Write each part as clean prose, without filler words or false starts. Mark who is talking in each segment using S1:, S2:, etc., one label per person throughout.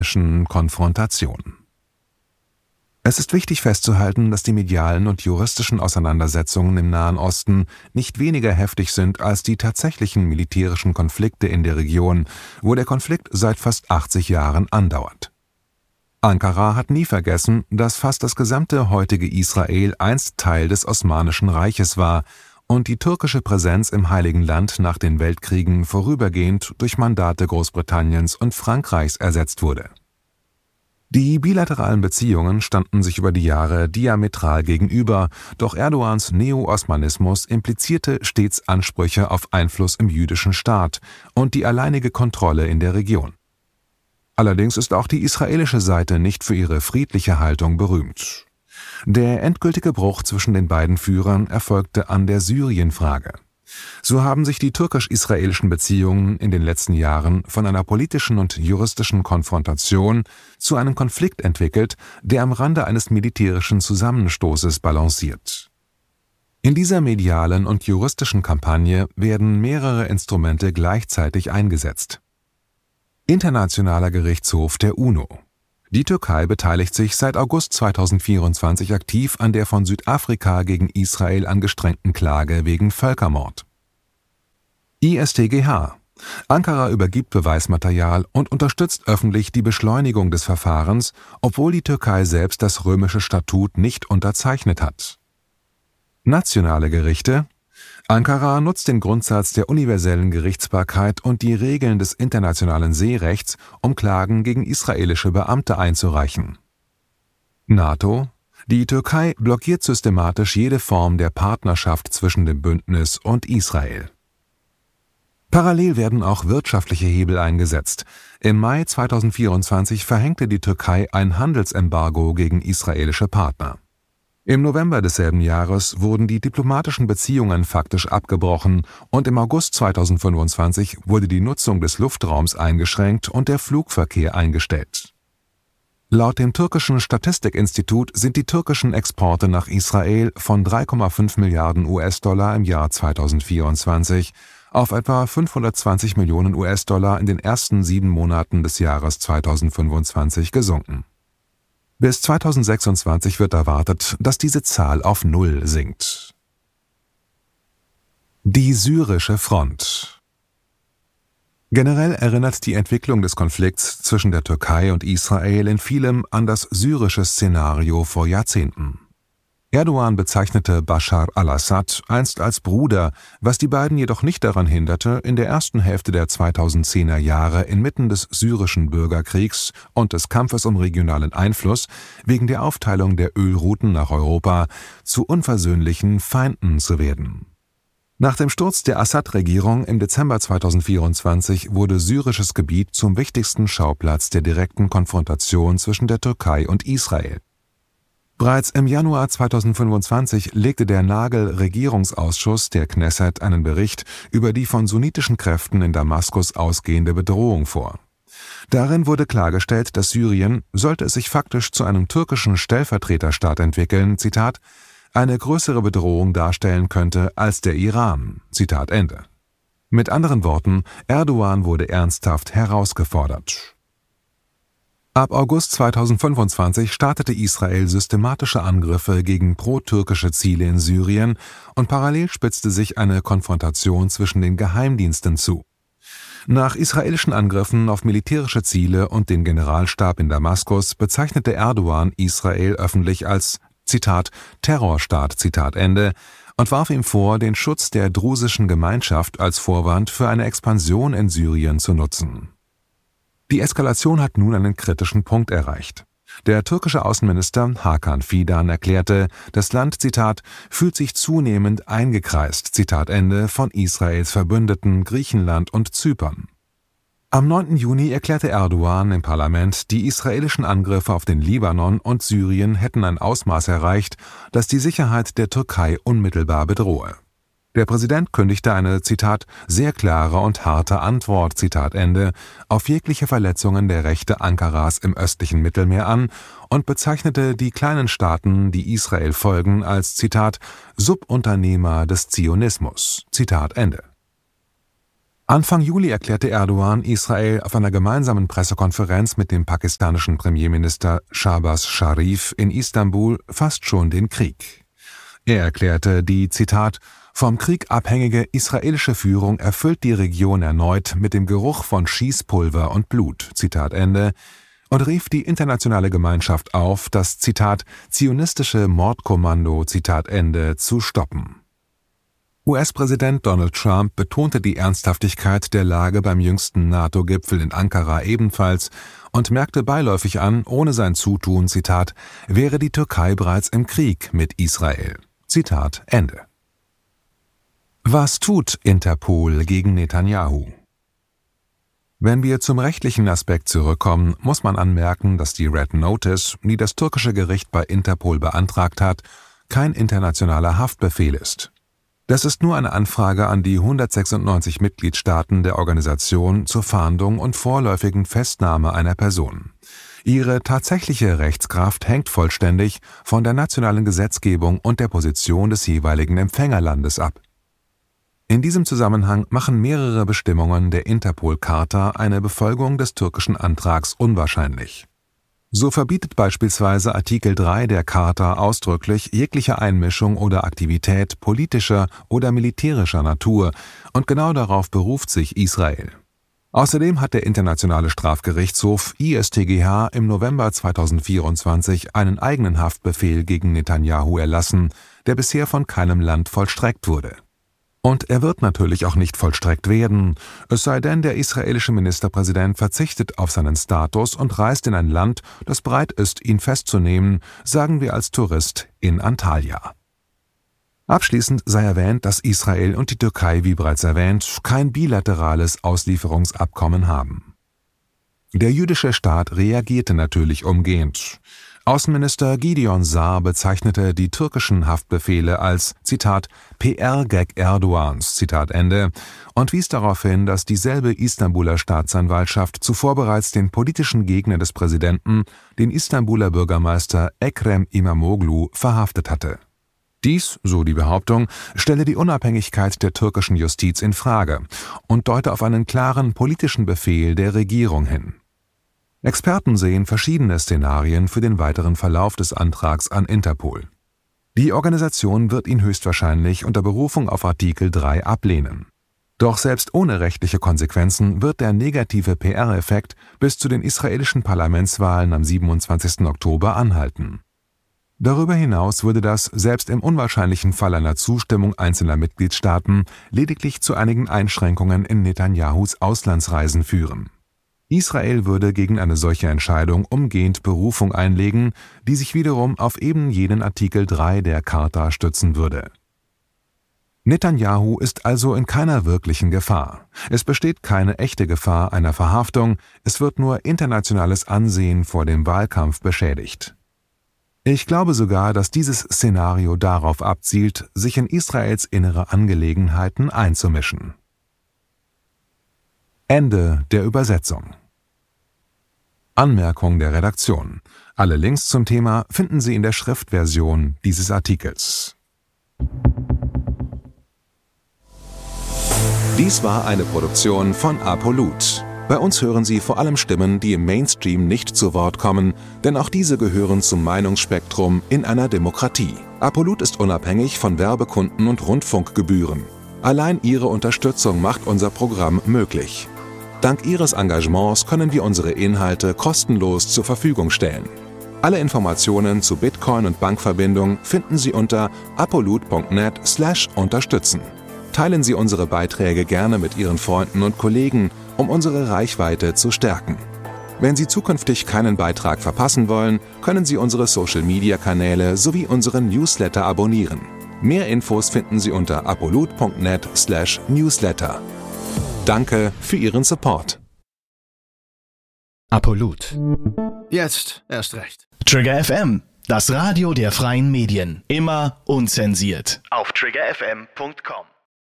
S1: Konfrontation. Es ist wichtig festzuhalten, dass die medialen und juristischen Auseinandersetzungen im Nahen Osten nicht weniger heftig sind als die tatsächlichen militärischen Konflikte in der Region, wo der Konflikt seit fast 80 Jahren andauert. Ankara hat nie vergessen, dass fast das gesamte heutige Israel einst Teil des Osmanischen Reiches war und die türkische Präsenz im Heiligen Land nach den Weltkriegen vorübergehend durch Mandate Großbritanniens und Frankreichs ersetzt wurde. Die bilateralen Beziehungen standen sich über die Jahre diametral gegenüber, doch Erdogans Neo-Osmanismus implizierte stets Ansprüche auf Einfluss im jüdischen Staat und die alleinige Kontrolle in der Region. Allerdings ist auch die israelische Seite nicht für ihre friedliche Haltung berühmt. Der endgültige Bruch zwischen den beiden Führern erfolgte an der Syrien-Frage. So haben sich die türkisch-israelischen Beziehungen in den letzten Jahren von einer politischen und juristischen Konfrontation zu einem Konflikt entwickelt, der am Rande eines militärischen Zusammenstoßes balanciert. In dieser medialen und juristischen Kampagne werden mehrere Instrumente gleichzeitig eingesetzt. Internationaler Gerichtshof der UNO. Die Türkei beteiligt sich seit August 2024 aktiv an der von Südafrika gegen Israel angestrengten Klage wegen Völkermord. ISTGH. Ankara übergibt Beweismaterial und unterstützt öffentlich die Beschleunigung des Verfahrens, obwohl die Türkei selbst das römische Statut nicht unterzeichnet hat. Nationale Gerichte. Ankara nutzt den Grundsatz der universellen Gerichtsbarkeit und die Regeln des internationalen Seerechts, um Klagen gegen israelische Beamte einzureichen. NATO. Die Türkei blockiert systematisch jede Form der Partnerschaft zwischen dem Bündnis und Israel. Parallel werden auch wirtschaftliche Hebel eingesetzt. Im Mai 2024 verhängte die Türkei ein Handelsembargo gegen israelische Partner. Im November desselben Jahres wurden die diplomatischen Beziehungen faktisch abgebrochen und im August 2025 wurde die Nutzung des Luftraums eingeschränkt und der Flugverkehr eingestellt. Laut dem türkischen Statistikinstitut sind die türkischen Exporte nach Israel von 3,5 Milliarden US-Dollar im Jahr 2024 auf etwa 520 Millionen US-Dollar in den ersten 7 Monaten des Jahres 2025 gesunken. Bis 2026 wird erwartet, dass diese Zahl auf 0 sinkt. Die syrische Front. Generell erinnert die Entwicklung des Konflikts zwischen der Türkei und Israel in vielem an das syrische Szenario vor Jahrzehnten. Erdogan bezeichnete Bashar al-Assad einst als Bruder, was die beiden jedoch nicht daran hinderte, in der ersten Hälfte der 2010er Jahre inmitten des syrischen Bürgerkriegs und des Kampfes um regionalen Einfluss wegen der Aufteilung der Ölrouten nach Europa zu unversöhnlichen Feinden zu werden. Nach dem Sturz der Assad-Regierung im Dezember 2024 wurde syrisches Gebiet zum wichtigsten Schauplatz der direkten Konfrontation zwischen der Türkei und Israel. Bereits im Januar 2025 legte der Nagel-Regierungsausschuss der Knesset einen Bericht über die von sunnitischen Kräften in Damaskus ausgehende Bedrohung vor. Darin wurde klargestellt, dass Syrien, sollte es sich faktisch zu einem türkischen Stellvertreterstaat entwickeln, Zitat, eine größere Bedrohung darstellen könnte als der Iran. Zitat Ende. Mit anderen Worten, Erdogan wurde ernsthaft herausgefordert. Ab August 2025 startete Israel systematische Angriffe gegen pro-türkische Ziele in Syrien und parallel spitzte sich eine Konfrontation zwischen den Geheimdiensten zu. Nach israelischen Angriffen auf militärische Ziele und den Generalstab in Damaskus bezeichnete Erdogan Israel öffentlich als, Zitat, Terrorstaat, Zitat Ende, und warf ihm vor, den Schutz der drusischen Gemeinschaft als Vorwand für eine Expansion in Syrien zu nutzen. Die Eskalation hat nun einen kritischen Punkt erreicht. Der türkische Außenminister Hakan Fidan erklärte, das Land, Zitat, fühlt sich zunehmend eingekreist, Zitat Ende, von Israels Verbündeten Griechenland und Zypern. Am 9. Juni erklärte Erdogan im Parlament, die israelischen Angriffe auf den Libanon und Syrien hätten ein Ausmaß erreicht, das die Sicherheit der Türkei unmittelbar bedrohe. Der Präsident kündigte eine, Zitat, sehr klare und harte Antwort, Zitat Ende, auf jegliche Verletzungen der Rechte Ankaras im östlichen Mittelmeer an und bezeichnete die kleinen Staaten, die Israel folgen, als, Zitat, Subunternehmer des Zionismus, Zitat Ende. Anfang Juli erklärte Erdogan Israel auf einer gemeinsamen Pressekonferenz mit dem pakistanischen Premierminister Shahbaz Sharif in Istanbul fast schon den Krieg. Er erklärte, die, Zitat, vom Krieg abhängige israelische Führung erfüllt die Region erneut mit dem Geruch von Schießpulver und Blut, Zitat Ende, und rief die internationale Gemeinschaft auf, das, Zitat, zionistische Mordkommando, Zitat Ende, zu stoppen. US-Präsident Donald Trump betonte die Ernsthaftigkeit der Lage beim jüngsten NATO-Gipfel in Ankara ebenfalls und merkte beiläufig an, ohne sein Zutun, Zitat, wäre die Türkei bereits im Krieg mit Israel. Zitat Ende. Was tut Interpol gegen Netanyahu? Wenn wir zum rechtlichen Aspekt zurückkommen, muss man anmerken, dass die Red Notice, die das türkische Gericht bei Interpol beantragt hat, kein internationaler Haftbefehl ist. Das ist nur eine Anfrage an die 196 Mitgliedstaaten der Organisation zur Fahndung und vorläufigen Festnahme einer Person. Ihre tatsächliche Rechtskraft hängt vollständig von der nationalen Gesetzgebung und der Position des jeweiligen Empfängerlandes ab. In diesem Zusammenhang machen mehrere Bestimmungen der Interpol-Charta eine Befolgung des türkischen Antrags unwahrscheinlich. So verbietet beispielsweise Artikel 3 der Charta ausdrücklich jegliche Einmischung oder Aktivität politischer oder militärischer Natur, und genau darauf beruft sich Israel. Außerdem hat der Internationale Strafgerichtshof ISTGH im November 2024 einen eigenen Haftbefehl gegen Netanyahu erlassen, der bisher von keinem Land vollstreckt wurde. Und er wird natürlich auch nicht vollstreckt werden, es sei denn, der israelische Ministerpräsident verzichtet auf seinen Status und reist in ein Land, das bereit ist, ihn festzunehmen, sagen wir als Tourist in Antalya. Abschließend sei erwähnt, dass Israel und die Türkei, wie bereits erwähnt, kein bilaterales Auslieferungsabkommen haben. Der jüdische Staat reagierte natürlich umgehend. Außenminister Gideon Sa'ar bezeichnete die türkischen Haftbefehle als, Zitat, PR-Gag Erdogans, Zitat Ende, und wies darauf hin, dass dieselbe Istanbuler Staatsanwaltschaft zuvor bereits den politischen Gegner des Präsidenten, den Istanbuler Bürgermeister Ekrem İmamoğlu, verhaftet hatte. Dies, so die Behauptung, stelle die Unabhängigkeit der türkischen Justiz in Frage und deute auf einen klaren politischen Befehl der Regierung hin. Experten sehen verschiedene Szenarien für den weiteren Verlauf des Antrags an Interpol. Die Organisation wird ihn höchstwahrscheinlich unter Berufung auf Artikel 3 ablehnen. Doch selbst ohne rechtliche Konsequenzen wird der negative PR-Effekt bis zu den israelischen Parlamentswahlen am 27. Oktober anhalten. Darüber hinaus würde das, selbst im unwahrscheinlichen Fall einer Zustimmung einzelner Mitgliedstaaten, lediglich zu einigen Einschränkungen in Netanyahus Auslandsreisen führen. Israel würde gegen eine solche Entscheidung umgehend Berufung einlegen, die sich wiederum auf eben jenen Artikel 3 der Charta stützen würde. Netanyahu ist also in keiner wirklichen Gefahr. Es besteht keine echte Gefahr einer Verhaftung, es wird nur internationales Ansehen vor dem Wahlkampf beschädigt. Ich glaube sogar, dass dieses Szenario darauf abzielt, sich in Israels innere Angelegenheiten einzumischen. Ende der Übersetzung. Anmerkung der Redaktion. Alle Links zum Thema finden Sie in der Schriftversion dieses Artikels. Dies war eine Produktion von Apolut. Bei uns hören Sie vor allem Stimmen, die im Mainstream nicht zu Wort kommen, denn auch diese gehören zum Meinungsspektrum in einer Demokratie. Apolut ist unabhängig von Werbekunden und Rundfunkgebühren. Allein Ihre Unterstützung macht unser Programm möglich. Dank Ihres Engagements können wir unsere Inhalte kostenlos zur Verfügung stellen. Alle Informationen zu Bitcoin und Bankverbindung finden Sie unter apolut.net/unterstützen. Teilen Sie unsere Beiträge gerne mit Ihren Freunden und Kollegen, um unsere Reichweite zu stärken. Wenn Sie zukünftig keinen Beitrag verpassen wollen, können Sie unsere Social-Media-Kanäle sowie unseren Newsletter abonnieren. Mehr Infos finden Sie unter apolut.net/newsletter. Danke für Ihren Support.
S2: Apolut.
S3: Jetzt erst recht.
S2: Trigger FM, das Radio der freien Medien. Immer unzensiert.
S4: Auf triggerfm.com.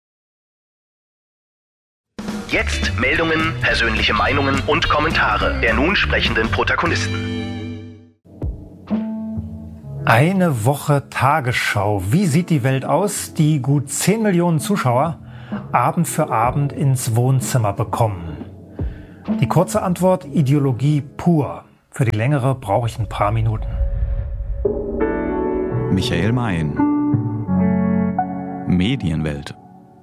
S4: Jetzt Meldungen, persönliche Meinungen und Kommentare der nun sprechenden Protagonisten.
S5: Eine Woche Tagesschau. Wie sieht die Welt aus? Die gut 10 Millionen Zuschauer Abend für Abend ins Wohnzimmer bekommen? Die kurze Antwort: Ideologie pur. Für die längere brauche ich ein paar Minuten.
S6: Michael Mayen. Medienwelt.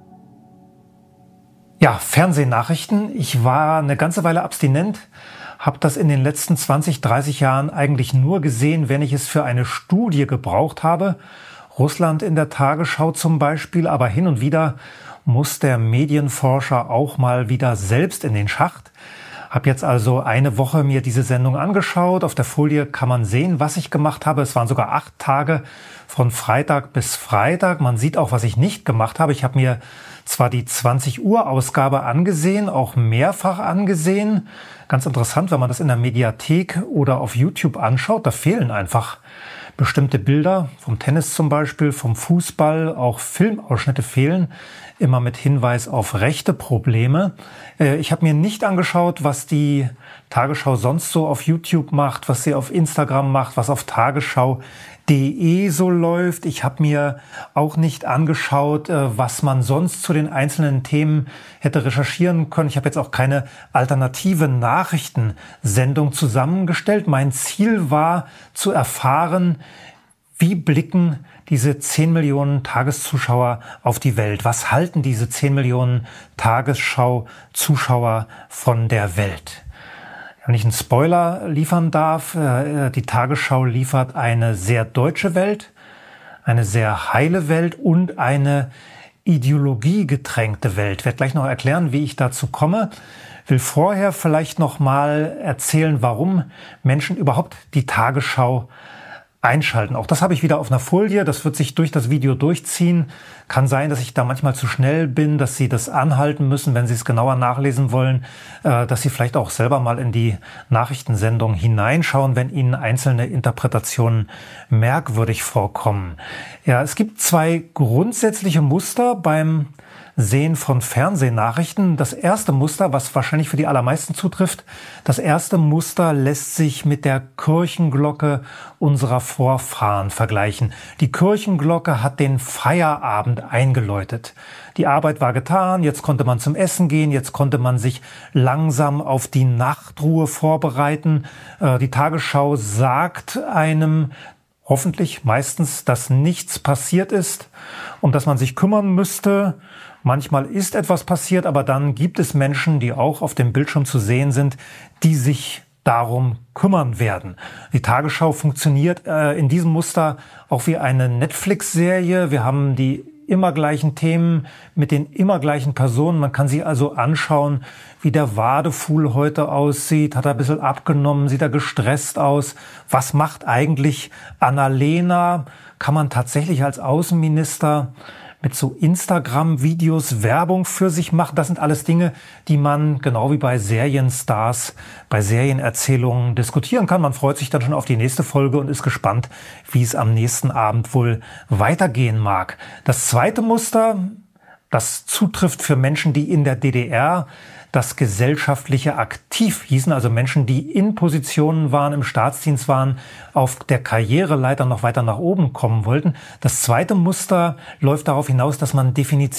S5: Ja, Fernsehnachrichten. Ich war eine ganze Weile abstinent, habe das in den letzten 20, 30 Jahren eigentlich nur gesehen, wenn ich es für eine Studie gebraucht habe. Russland in der Tagesschau zum Beispiel, aber hin und wieder muss der Medienforscher auch mal wieder selbst in den Schacht. Habe jetzt also eine Woche mir diese Sendung angeschaut. Auf der Folie kann man sehen, was ich gemacht habe. Es waren sogar 8 Tage von Freitag bis Freitag. Man sieht auch, was ich nicht gemacht habe. Ich habe mir zwar die 20 Uhr Ausgabe angesehen, auch mehrfach angesehen. Ganz interessant, wenn man das in der Mediathek oder auf YouTube anschaut. Da fehlen einfach bestimmte Bilder, vom Tennis zum Beispiel, vom Fußball, auch Filmausschnitte fehlen, immer mit Hinweis auf rechte Probleme. Ich habe mir nicht angeschaut, was die Tagesschau sonst so auf YouTube macht, was sie auf Instagram macht, was auf tagesschau.de so läuft. Ich habe mir auch nicht angeschaut, was man sonst zu den einzelnen Themen hätte recherchieren können. Ich habe jetzt auch keine alternative Nachrichtensendung zusammengestellt. Mein Ziel war zu erfahren, wie blicken diese 10 Millionen Tageszuschauer auf die Welt? Was halten diese 10 Millionen Tagesschau-Zuschauer von der Welt? Wenn ich einen Spoiler liefern darf, die Tagesschau liefert eine sehr deutsche Welt, eine sehr heile Welt und eine ideologiegetränkte Welt. Ich werde gleich noch erklären, wie ich dazu komme. Will vorher vielleicht noch mal erzählen, warum Menschen überhaupt die Tagesschau einschalten. Auch das habe ich wieder auf einer Folie. Das wird sich durch das Video durchziehen. Kann sein, dass ich da manchmal zu schnell bin, dass Sie das anhalten müssen, wenn Sie es genauer nachlesen wollen, dass Sie vielleicht auch selber mal in die Nachrichtensendung hineinschauen, wenn Ihnen einzelne Interpretationen merkwürdig vorkommen. Ja, es gibt 2 grundsätzliche Muster beim Sehen von Fernsehnachrichten. Das erste Muster, was wahrscheinlich für die allermeisten zutrifft, das erste Muster lässt sich mit der Kirchenglocke unserer Vorfahren vergleichen. Die Kirchenglocke hat den Feierabend eingeläutet. Die Arbeit war getan, jetzt konnte man zum Essen gehen, jetzt konnte man sich langsam auf die Nachtruhe vorbereiten. Die Tagesschau sagt einem hoffentlich meistens, dass nichts passiert ist, um das man sich kümmern müsste. Manchmal ist etwas passiert, aber dann gibt es Menschen, die auch auf dem Bildschirm zu sehen sind, die sich darum kümmern werden. Die Tagesschau funktioniert in diesem Muster auch wie eine Netflix-Serie. Wir haben die immer gleichen Themen mit den immer gleichen Personen. Man kann sich also anschauen, wie der Wadefuhl heute aussieht. Hat er ein bisschen abgenommen? Sieht er gestresst aus? Was macht eigentlich Annalena? Kann man tatsächlich als Außenminister mit so Instagram-Videos Werbung für sich machen? Das sind alles Dinge, die man genau wie bei Serienstars, bei Serienerzählungen diskutieren kann. Man freut sich dann schon auf die nächste Folge und ist gespannt, wie es am nächsten Abend wohl weitergehen mag. Das zweite Muster, das zutrifft für Menschen, die in der DDR das gesellschaftliche Aktiv hießen, also Menschen, die in Positionen waren, im Staatsdienst waren, auf der Karriereleiter noch weiter nach oben kommen wollten. Das zweite Muster läuft darauf hinaus, dass man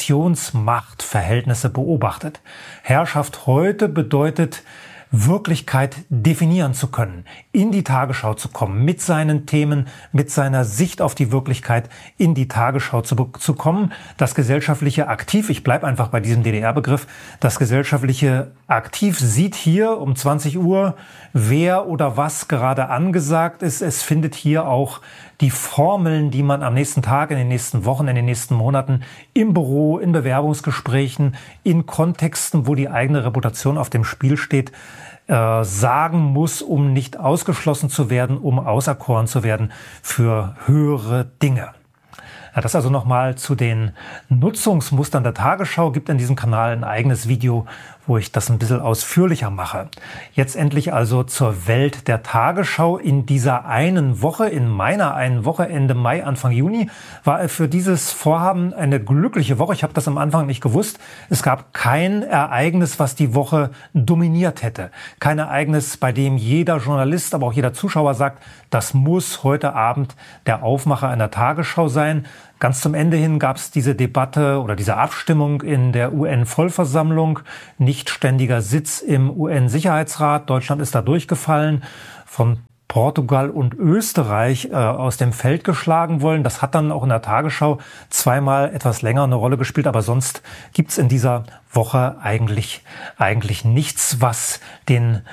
S5: Definitionsmachtverhältnisse beobachtet. Herrschaft heute bedeutet, Wirklichkeit definieren zu können, in die Tagesschau zu kommen, mit seinen Themen, mit seiner Sicht auf die Wirklichkeit in die Tagesschau zu kommen. Das gesellschaftliche Aktiv, ich bleibe einfach bei diesem DDR-Begriff, das gesellschaftliche Aktiv sieht hier um 20 Uhr, wer oder was gerade angesagt ist. Es findet hier auch die Formeln, die man am nächsten Tag, in den nächsten Wochen, in den nächsten Monaten im Büro, in Bewerbungsgesprächen, in Kontexten, wo die eigene Reputation auf dem Spiel steht, sagen muss, um nicht ausgeschlossen zu werden, um auserkoren zu werden für höhere Dinge. Ja, das also nochmal zu den Nutzungsmustern der Tagesschau. Gibt in diesem Kanal ein eigenes Video, wo ich das ein bisschen ausführlicher mache. Jetzt endlich also zur Welt der Tagesschau. In dieser einen Woche, in meiner einen Woche, Ende Mai, Anfang Juni, war für dieses Vorhaben eine glückliche Woche. Ich habe das am Anfang nicht gewusst. Es gab kein Ereignis, was die Woche dominiert hätte. Kein Ereignis, bei dem jeder Journalist, aber auch jeder Zuschauer sagt, das muss heute Abend der Aufmacher einer Tagesschau sein. Ganz zum Ende hin gab es diese Debatte oder diese Abstimmung in der UN-Vollversammlung. Nicht ständiger Sitz im UN-Sicherheitsrat. Deutschland ist da durchgefallen. Von Portugal und Österreich aus dem Feld geschlagen wollen. Das hat dann auch in der Tagesschau zweimal etwas länger eine Rolle gespielt, aber sonst gibt's in dieser Woche eigentlich nichts, was den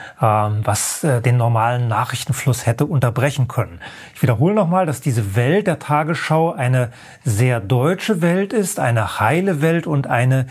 S5: normalen Nachrichtenfluss hätte unterbrechen können. Ich wiederhole nochmal, dass diese Welt der Tagesschau eine sehr deutsche Welt ist, eine heile Welt und eine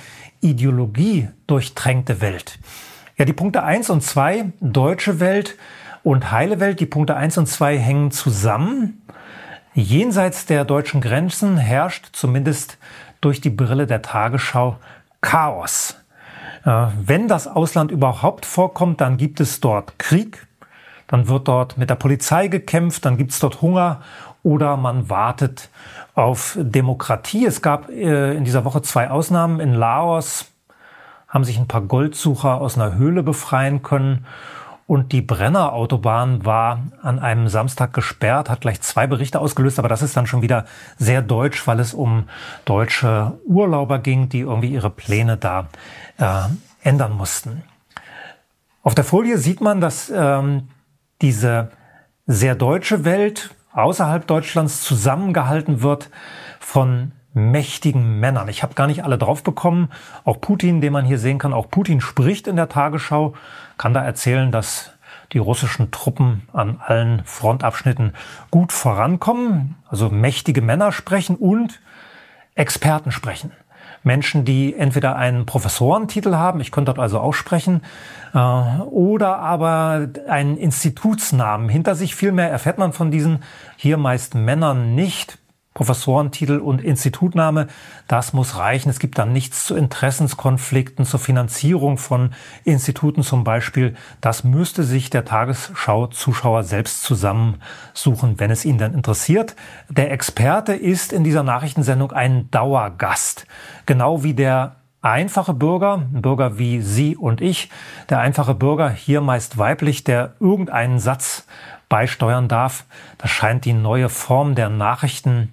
S5: ideologiedurchtränkte Welt. Ja, die Punkte 1 und 2, deutsche Welt und heile Welt, die Punkte 1 und 2 hängen zusammen. Jenseits der deutschen Grenzen herrscht zumindest durch die Brille der Tagesschau Chaos. Wenn das Ausland überhaupt vorkommt, dann gibt es dort Krieg, dann wird dort mit der Polizei gekämpft, dann gibt es dort Hunger oder man wartet auf Demokratie. Es gab in dieser Woche 2 Ausnahmen. In Laos haben sich ein paar Goldsucher aus einer Höhle befreien können. Und die Brenner-Autobahn war an einem Samstag gesperrt, hat gleich 2 Berichte ausgelöst, aber das ist dann schon wieder sehr deutsch, weil es um deutsche Urlauber ging, die irgendwie ihre Pläne da ändern mussten. Auf der Folie sieht man, dass diese sehr deutsche Welt außerhalb Deutschlands zusammengehalten wird von mächtigen Männern. Ich habe gar nicht alle drauf bekommen. Auch Putin, den man hier sehen kann, auch Putin spricht in der Tagesschau, kann da erzählen, dass die russischen Truppen an allen Frontabschnitten gut vorankommen. Also mächtige Männer sprechen und Experten sprechen. Menschen, die entweder einen Professorentitel haben, ich könnte dort also auch sprechen, oder aber einen Institutsnamen hinter sich. Viel mehr erfährt man von diesen hier meist Männern nicht. Professorentitel und Institutname, das muss reichen. Es gibt dann nichts zu Interessenskonflikten, zur Finanzierung von Instituten zum Beispiel. Das müsste sich der Tagesschau-Zuschauer selbst zusammensuchen, wenn es ihn dann interessiert. Der Experte ist in dieser Nachrichtensendung ein Dauergast. Genau wie der einfache Bürger, ein Bürger wie Sie und ich, der einfache Bürger, hier meist weiblich, der irgendeinen Satz beisteuern darf. Das scheint die neue Form der Nachrichtenredaktion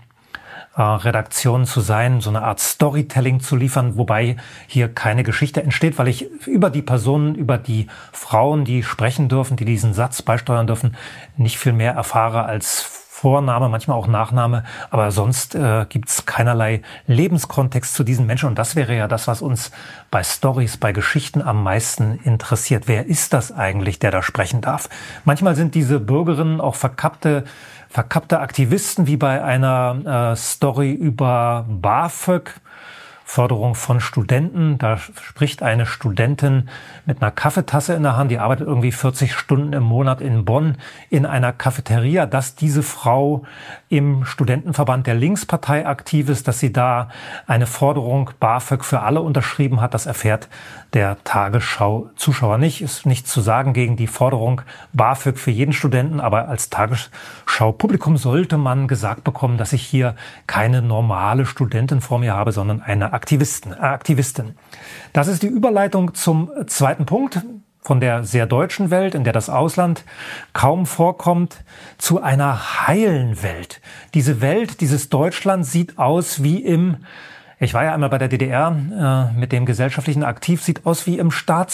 S5: zu sein, so eine Art Storytelling zu liefern, wobei hier keine Geschichte entsteht, weil ich über die Personen, über die Frauen, die sprechen dürfen, die diesen Satz beisteuern dürfen, nicht viel mehr erfahre als Vorname, manchmal auch Nachname, aber sonst gibt's keinerlei Lebenskontext zu diesen Menschen und das wäre ja das, was uns bei Stories, bei Geschichten am meisten interessiert. Wer ist das eigentlich, der da sprechen darf? Manchmal sind diese Bürgerinnen auch verkappte Aktivisten, wie bei einer Story über BAföG, Förderung von Studenten. Da spricht eine Studentin mit einer Kaffeetasse in der Hand, die arbeitet irgendwie 40 Stunden im Monat in Bonn in einer Cafeteria, dass diese Frau im Studentenverband der Linkspartei aktiv ist, dass sie da eine Forderung BAföG für alle unterschrieben hat. Das erfährt der Tagesschau-Zuschauer nicht. Ist nichts zu sagen gegen die Forderung BAföG für jeden Studenten, aber als Tagesschau-Publikum sollte man gesagt bekommen, dass ich hier keine normale Studentin vor mir habe, sondern eine Aktivistin. Das ist die Überleitung zum zweiten Punkt von der sehr deutschen Welt, in der das Ausland kaum vorkommt, zu einer heilen Welt. Diese Welt, dieses Deutschland sieht aus wie ich war ja einmal bei der DDR mit dem gesellschaftlichen Aktiv, sieht aus wie im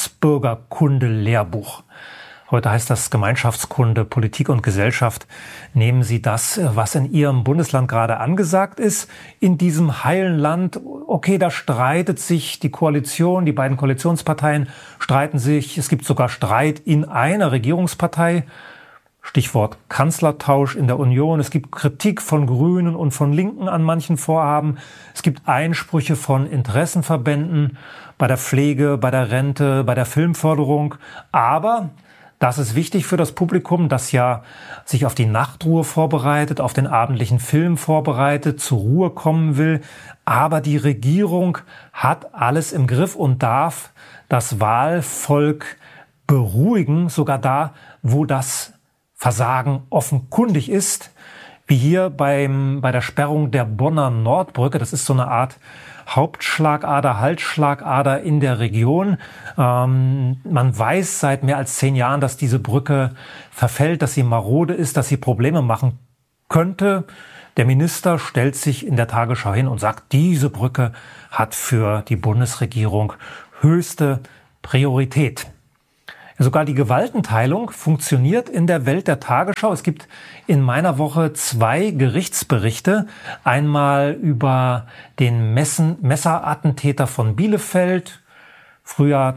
S5: Staatsbürgerkunde-Lehrbuch. Heute heißt das Gemeinschaftskunde, Politik und Gesellschaft. Nehmen Sie das, was in Ihrem Bundesland gerade angesagt ist, in diesem heilen Land. Okay, da streitet sich die Koalition, die beiden Koalitionsparteien streiten sich. Es gibt sogar Streit in einer Regierungspartei. Stichwort Kanzlertausch in der Union. Es gibt Kritik von Grünen und von Linken an manchen Vorhaben. Es gibt Einsprüche von Interessenverbänden bei der Pflege, bei der Rente, bei der Filmförderung. Aber das ist wichtig für das Publikum, das ja sich auf die Nachtruhe vorbereitet, auf den abendlichen Film vorbereitet, zur Ruhe kommen will. Aber die Regierung hat alles im Griff und darf das Wahlvolk beruhigen, sogar da, wo das Versagen offenkundig ist, wie hier bei der Sperrung der Bonner Nordbrücke. Das ist so eine Art Hauptschlagader, Halsschlagader in der Region. Man weiß seit mehr als 10 Jahren, dass diese Brücke verfällt, dass sie marode ist, dass sie Probleme machen könnte. Der Minister stellt sich in der Tagesschau hin und sagt, diese Brücke hat für die Bundesregierung höchste Priorität. Sogar die Gewaltenteilung funktioniert in der Welt der Tagesschau. Es gibt in meiner Woche 2 Gerichtsberichte. Einmal über den Messerattentäter von Bielefeld, Frühjahr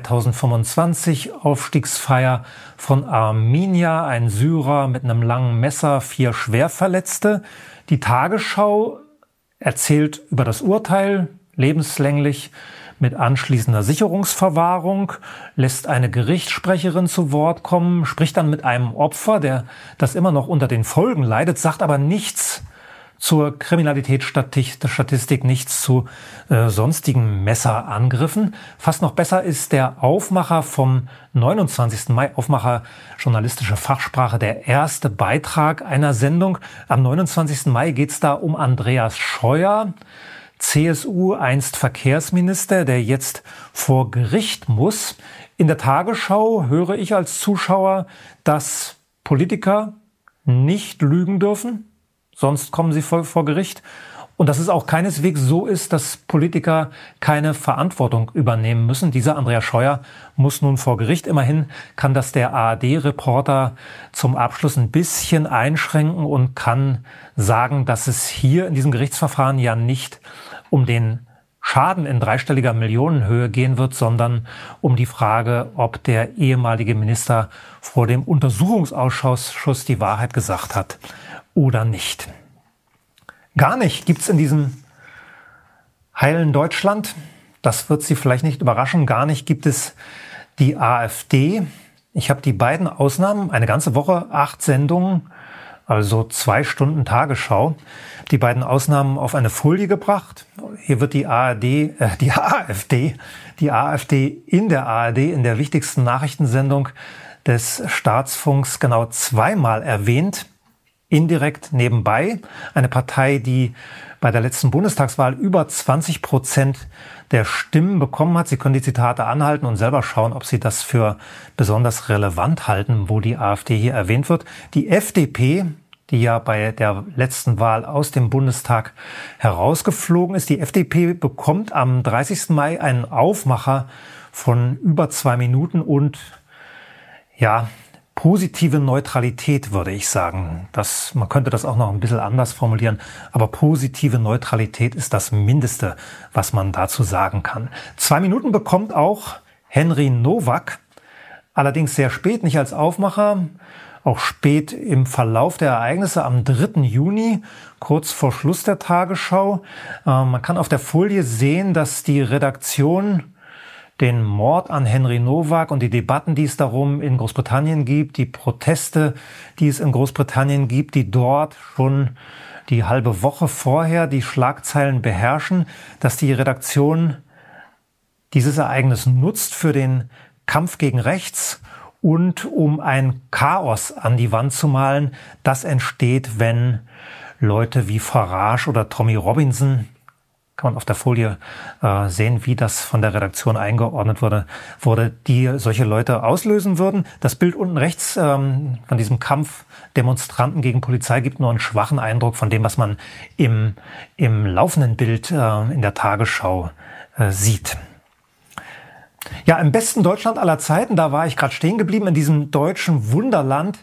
S5: 2025, Aufstiegsfeier von Arminia, ein Syrer mit einem langen Messer, 4 Schwerverletzte. Die Tagesschau erzählt über das Urteil, lebenslänglich, mit anschließender Sicherungsverwahrung, lässt eine Gerichtssprecherin zu Wort kommen, spricht dann mit einem Opfer, der das immer noch unter den Folgen leidet, sagt aber nichts zur Kriminalitätsstatistik, nichts zu sonstigen Messerangriffen. Fast noch besser ist der Aufmacher vom 29. Mai, Aufmacher journalistische Fachsprache, der erste Beitrag einer Sendung. Am 29. Mai geht es da um Andreas Scheuer, CSU, einst Verkehrsminister, der jetzt vor Gericht muss. In der Tagesschau höre ich als Zuschauer, dass Politiker nicht lügen dürfen, sonst kommen sie vor Gericht. Und dass es auch keineswegs so ist, dass Politiker keine Verantwortung übernehmen müssen. Dieser Andreas Scheuer muss nun vor Gericht. Immerhin kann das der ARD-Reporter zum Abschluss ein bisschen einschränken und kann sagen, dass es hier in diesem Gerichtsverfahren ja nicht um den Schaden in dreistelliger Millionenhöhe gehen wird, sondern um die Frage, ob der ehemalige Minister vor dem Untersuchungsausschuss die Wahrheit gesagt hat oder nicht. Gar nicht gibt's in diesem heilen Deutschland. Das wird Sie vielleicht nicht überraschen. Gar nicht gibt es die AfD. Ich habe die beiden Ausnahmen, eine ganze Woche, 8 Sendungen, also 2 Stunden Tagesschau, die beiden Ausnahmen auf eine Folie gebracht. Hier wird die AfD in der ARD, in der wichtigsten Nachrichtensendung des Staatsfunks, genau 2-mal erwähnt. Indirekt nebenbei. Eine Partei, die bei der letzten Bundestagswahl über 20% der Stimmen bekommen hat. Sie können die Zitate anhalten und selber schauen, ob Sie das für besonders relevant halten, wo die AfD hier erwähnt wird. Die FDP, die ja bei der letzten Wahl aus dem Bundestag herausgeflogen ist. Die FDP bekommt am 30. Mai einen Aufmacher von über 2 Minuten und ja, positive Neutralität, würde ich sagen. Man könnte das auch noch ein bisschen anders formulieren, aber positive Neutralität ist das Mindeste, was man dazu sagen kann. 2 Minuten bekommt auch Henry Nowak, allerdings sehr spät, nicht als Aufmacher, auch spät im Verlauf der Ereignisse am 3. Juni, kurz vor Schluss der Tagesschau. Man kann auf der Folie sehen, dass die Redaktion den Mord an Henry Nowak und die Debatten, die es darum in Großbritannien gibt, die Proteste, die es in Großbritannien gibt, die dort schon die halbe Woche vorher die Schlagzeilen beherrschen, dass die Redaktion dieses Ereignis nutzt für den Kampf gegen rechts und um ein Chaos an die Wand zu malen, das entsteht, wenn Leute wie Farage oder Tommy Robinson, kann man auf der Folie sehen, wie das von der Redaktion eingeordnet wurde, die solche Leute auslösen würden. Das Bild unten rechts von diesem Kampf Demonstranten gegen Polizei gibt nur einen schwachen Eindruck von dem, was man im laufenden Bild in der Tagesschau sieht. Ja, im besten Deutschland aller Zeiten, da war ich gerade stehen geblieben, in diesem deutschen Wunderland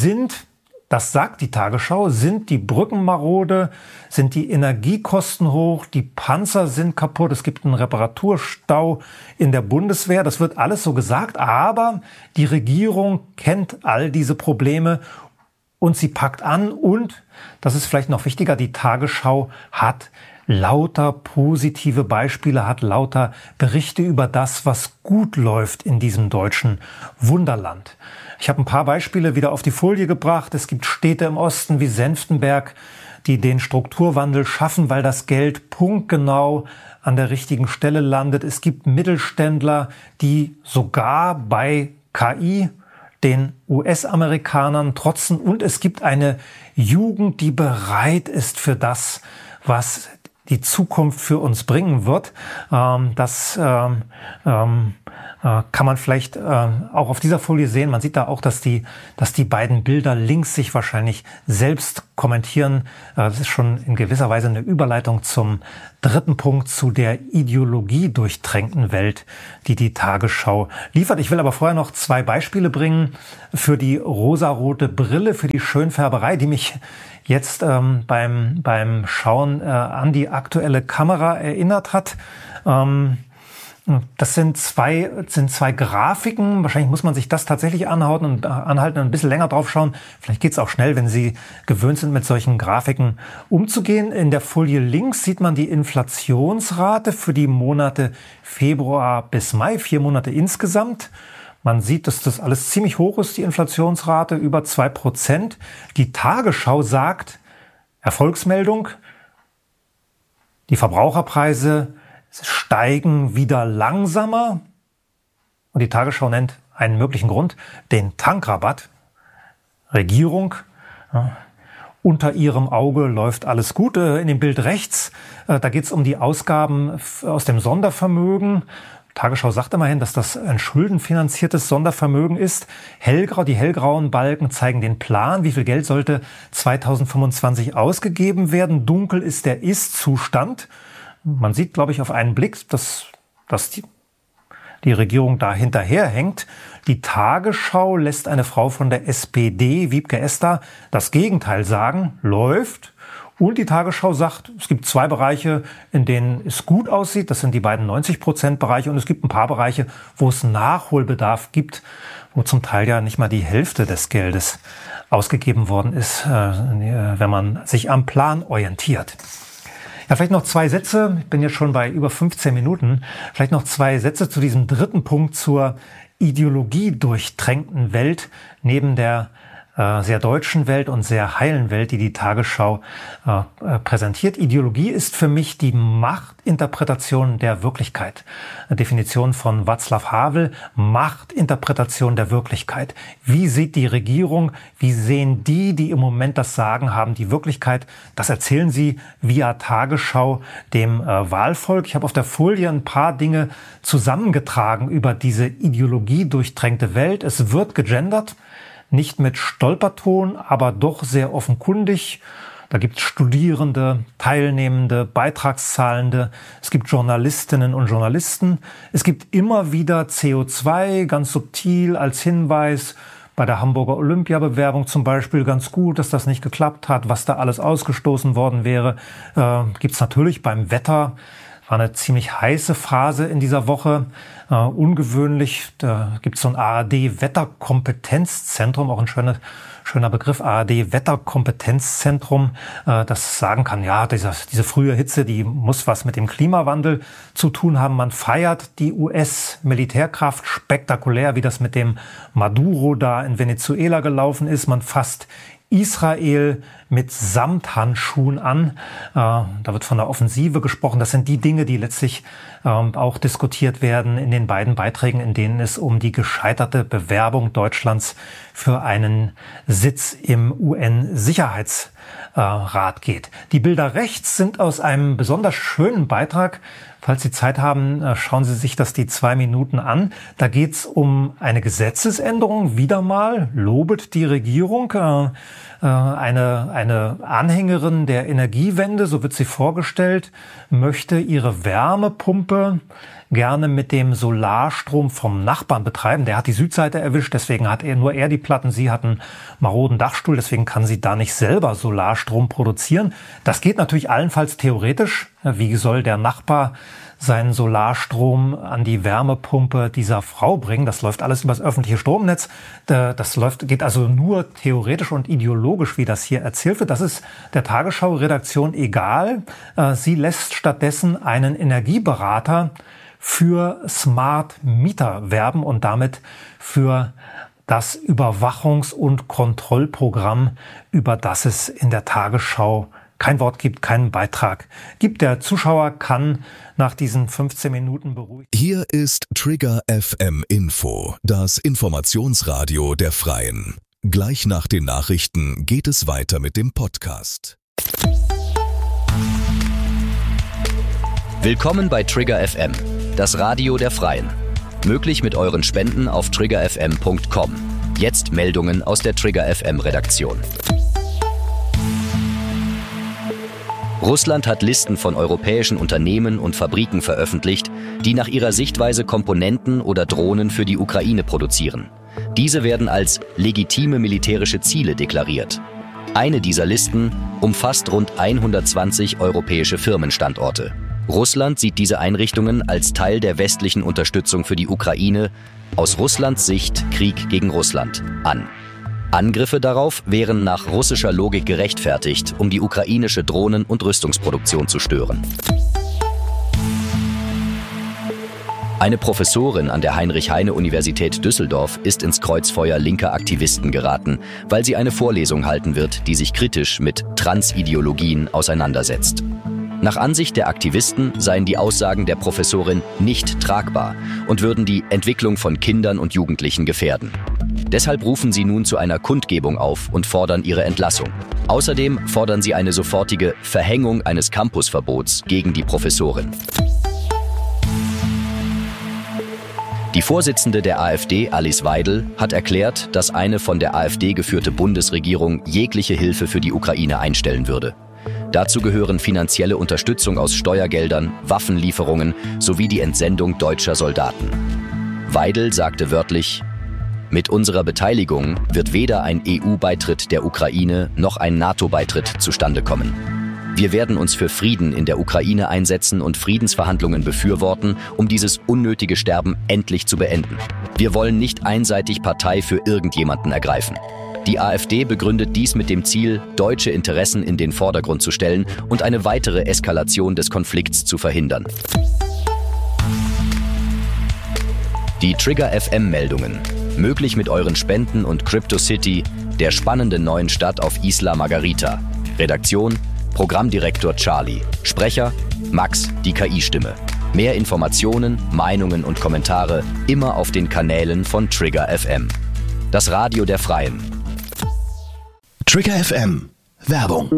S5: das sagt die Tagesschau, sind die Brücken marode, sind die Energiekosten hoch, die Panzer sind kaputt, es gibt einen Reparaturstau in der Bundeswehr. Das wird alles so gesagt, aber die Regierung kennt all diese Probleme und sie packt an und, das ist vielleicht noch wichtiger, die Tagesschau hat lauter positive Beispiele, hat lauter Berichte über das, was gut läuft in diesem deutschen Wunderland. Ich habe ein paar Beispiele wieder auf die Folie gebracht. Es gibt Städte im Osten wie Senftenberg, die den Strukturwandel schaffen, weil das Geld punktgenau an der richtigen Stelle landet. Es gibt Mittelständler, die sogar bei KI den US-Amerikanern trotzen. Und es gibt eine Jugend, die bereit ist für das, was die Zukunft für uns bringen wird. Das kann man vielleicht auch auf dieser Folie sehen. Man sieht da auch, dass die beiden Bilder links sich wahrscheinlich selbst kommentieren. Das ist schon in gewisser Weise eine Überleitung zum dritten Punkt, zu der ideologiedurchtränkten Welt, die die Tagesschau liefert. Ich will aber vorher noch 2 Beispiele bringen für die rosarote Brille, für die Schönfärberei, die mich jetzt beim Schauen an die aktuelle Kamera erinnert hat. Das sind zwei Grafiken. Wahrscheinlich muss man sich das tatsächlich anhalten und ein bisschen länger drauf schauen. Vielleicht geht's auch schnell, wenn Sie gewöhnt sind, mit solchen Grafiken umzugehen. In der Folie links sieht man die Inflationsrate für die Monate Februar bis Mai, 4 Monate insgesamt. Man sieht, dass das alles ziemlich hoch ist, die Inflationsrate, über 2%. Die Tagesschau sagt, Erfolgsmeldung, die Verbraucherpreise steigen wieder langsamer. Und die Tagesschau nennt einen möglichen Grund, den Tankrabatt. Regierung, unter ihrem Auge läuft alles gut. In dem Bild rechts, da geht es um die Ausgaben aus dem Sondervermögen. Tagesschau sagt immerhin, dass das ein schuldenfinanziertes Sondervermögen ist. Die hellgrauen Balken zeigen den Plan. Wie viel Geld sollte 2025 ausgegeben werden? Dunkel ist der Ist-Zustand. Man sieht, glaube ich, auf einen Blick, dass die Regierung da hinterherhängt. Die Tagesschau lässt eine Frau von der SPD, Wiebke Esser, das Gegenteil sagen, läuft. Und die Tagesschau sagt, es gibt 2 Bereiche, in denen es gut aussieht. Das sind die beiden 90%-Bereiche. Und es gibt ein paar Bereiche, wo es Nachholbedarf gibt, wo zum Teil ja nicht mal die Hälfte des Geldes ausgegeben worden ist, wenn man sich am Plan orientiert. Ja, vielleicht noch 2 Sätze. Ich bin jetzt schon bei über 15 Minuten. Vielleicht noch 2 Sätze zu diesem dritten Punkt, zur ideologiedurchtränkten Welt neben der sehr deutschen Welt und sehr heilen Welt, die die Tagesschau präsentiert. Ideologie ist für mich die Machtinterpretation der Wirklichkeit. Eine Definition von Václav Havel, Machtinterpretation der Wirklichkeit. Wie sieht die Regierung, wie sehen die im Moment das Sagen haben, die Wirklichkeit? Das erzählen sie via Tagesschau dem Wahlvolk. Ich habe auf der Folie ein paar Dinge zusammengetragen über diese ideologiedurchtränkte Welt. Es wird gegendert. Nicht mit Stolperton, aber doch sehr offenkundig. Da gibt es Studierende, Teilnehmende, Beitragszahlende. Es gibt Journalistinnen und Journalisten. Es gibt immer wieder CO2, ganz subtil als Hinweis. Bei der Hamburger Olympiabewerbung zum Beispiel ganz gut, dass das nicht geklappt hat, was da alles ausgestoßen worden wäre. Gibt es natürlich beim Wetter. War eine ziemlich heiße Phase in dieser Woche. Ungewöhnlich, da gibt es so ein ARD-Wetterkompetenzzentrum, auch ein schöner Begriff, ARD-Wetterkompetenzzentrum, das sagen kann, ja, diese frühe Hitze, die muss was mit dem Klimawandel zu tun haben. Man feiert die US-Militärkraft spektakulär, wie das mit dem Maduro da in Venezuela gelaufen ist. Man fasst Israel mit Samthandschuhen an. Da wird von der Offensive gesprochen. Das sind die Dinge, die letztlich auch diskutiert werden in den beiden Beiträgen, in denen es um die gescheiterte Bewerbung Deutschlands für einen Sitz im UN-Sicherheitsrat geht. Die Bilder rechts sind aus einem besonders schönen Beitrag. Falls Sie Zeit haben, schauen Sie sich das die 2 Minuten an. Da geht es um eine Gesetzesänderung. Wieder mal lobet die Regierung eine Anhängerin der Energiewende, so wird sie vorgestellt, möchte ihre Wärmepumpe gerne mit dem Solarstrom vom Nachbarn betreiben. Der hat die Südseite erwischt, deswegen hat nur er die Platten. Sie hat einen maroden Dachstuhl, deswegen kann sie da nicht selber Solarstrom produzieren. Das geht natürlich allenfalls theoretisch. Wie soll der Nachbar seinen Solarstrom an die Wärmepumpe dieser Frau bringen? Das läuft alles über das öffentliche Stromnetz. Geht also nur theoretisch und ideologisch, wie das hier erzählt wird. Das ist der Tagesschau-Redaktion egal. Sie lässt stattdessen einen Energieberater für Smart Meter werben und damit für das Überwachungs- und Kontrollprogramm, über das es in der Tagesschau kein Wort gibt, keinen Beitrag gibt. Der Zuschauer kann nach diesen 15 Minuten beruhigt.
S2: Hier ist Trigger FM Info, das Informationsradio der Freien. Gleich nach den Nachrichten geht es weiter mit dem Podcast.
S6: Willkommen bei Trigger FM, das Radio der Freien. Möglich mit euren Spenden auf triggerfm.com. Jetzt Meldungen aus der Trigger FM Redaktion. Russland hat Listen von europäischen Unternehmen und Fabriken veröffentlicht, die nach ihrer Sichtweise Komponenten oder Drohnen für die Ukraine produzieren. Diese werden als legitime militärische Ziele deklariert. Eine dieser Listen umfasst rund 120 europäische Firmenstandorte. Russland sieht diese Einrichtungen als Teil der westlichen Unterstützung für die Ukraine, aus Russlands Sicht Krieg gegen Russland, an. Angriffe darauf wären nach russischer Logik gerechtfertigt, um die ukrainische Drohnen- und Rüstungsproduktion zu stören. Eine Professorin an der Heinrich-Heine-Universität Düsseldorf ist ins Kreuzfeuer linker Aktivisten geraten, weil sie eine Vorlesung halten wird, die sich kritisch mit Transideologien auseinandersetzt. Nach Ansicht der Aktivisten seien die Aussagen der Professorin nicht tragbar und würden die Entwicklung von Kindern und Jugendlichen gefährden. Deshalb rufen sie nun zu einer Kundgebung auf und fordern ihre Entlassung. Außerdem fordern sie eine sofortige Verhängung eines Campusverbots gegen die Professorin. Die Vorsitzende der AfD, Alice Weidel, hat erklärt, dass eine von der AfD geführte Bundesregierung jegliche Hilfe für die Ukraine einstellen würde. Dazu gehören finanzielle Unterstützung aus Steuergeldern, Waffenlieferungen sowie die Entsendung deutscher Soldaten. Weidel sagte wörtlich: Mit unserer Beteiligung wird weder ein EU-Beitritt der Ukraine noch ein NATO-Beitritt zustande kommen. Wir werden uns für Frieden in der Ukraine einsetzen und Friedensverhandlungen befürworten, um dieses unnötige Sterben endlich zu beenden. Wir wollen nicht einseitig Partei für irgendjemanden ergreifen. Die AfD begründet dies mit dem Ziel, deutsche Interessen in den Vordergrund zu stellen und eine weitere Eskalation des Konflikts zu verhindern. Die Trigger FM-Meldungen. Möglich mit euren Spenden und CryptoCity, der spannenden neuen Stadt auf Isla Margarita. Redaktion: Programmdirektor Charlie. Sprecher: Max, die KI-Stimme. Mehr Informationen, Meinungen und Kommentare immer auf den Kanälen von Trigger FM. Das Radio der Freien.
S7: Trigger FM. Werbung.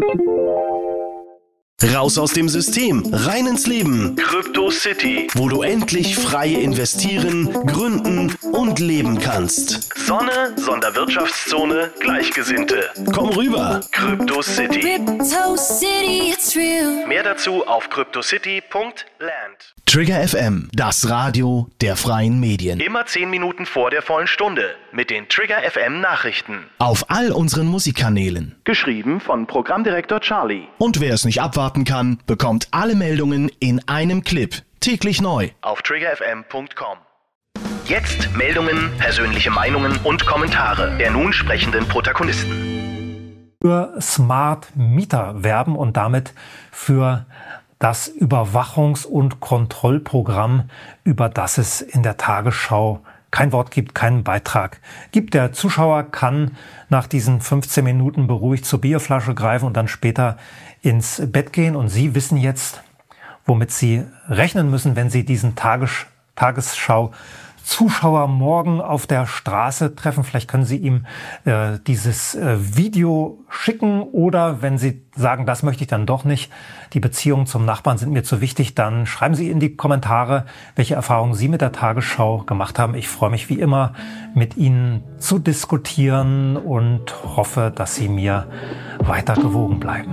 S7: Raus aus dem System, rein ins Leben.
S4: CryptoCity.
S7: Wo du endlich frei investieren, gründen und leben kannst.
S4: Sonne, Sonderwirtschaftszone, Gleichgesinnte.
S7: Komm rüber.
S4: CryptoCity.
S8: Crypto City, it's real.
S4: Mehr dazu auf cryptocity.land.
S7: Trigger FM, das Radio der freien Medien.
S4: Immer 10 Minuten vor der vollen Stunde mit den Trigger FM Nachrichten.
S7: Auf all unseren Musikkanälen.
S4: Geschrieben von Programmdirektor Charlie.
S7: Und wer es nicht abwarten kann, bekommt alle Meldungen in einem Clip. Täglich neu.
S4: Auf triggerfm.com. Jetzt Meldungen, persönliche Meinungen und Kommentare der nun sprechenden Protagonisten.
S5: Für Smart Meter werben und damit für das Überwachungs- und Kontrollprogramm, über das es in der Tagesschau kein Wort gibt, keinen Beitrag gibt. Der Zuschauer kann nach diesen 15 Minuten beruhigt zur Bierflasche greifen und dann später ins Bett gehen. Und Sie wissen jetzt, womit Sie rechnen müssen, wenn Sie diesen Tagesschau-Zuschauer morgen auf der Straße treffen. Vielleicht können Sie ihm dieses Video schicken, oder wenn Sie sagen, das möchte ich dann doch nicht, die Beziehungen zum Nachbarn sind mir zu wichtig, dann schreiben Sie in die Kommentare, welche Erfahrungen Sie mit der Tagesschau gemacht haben. Ich freue mich wie immer, mit Ihnen zu diskutieren und hoffe, dass Sie mir weiter gewogen bleiben.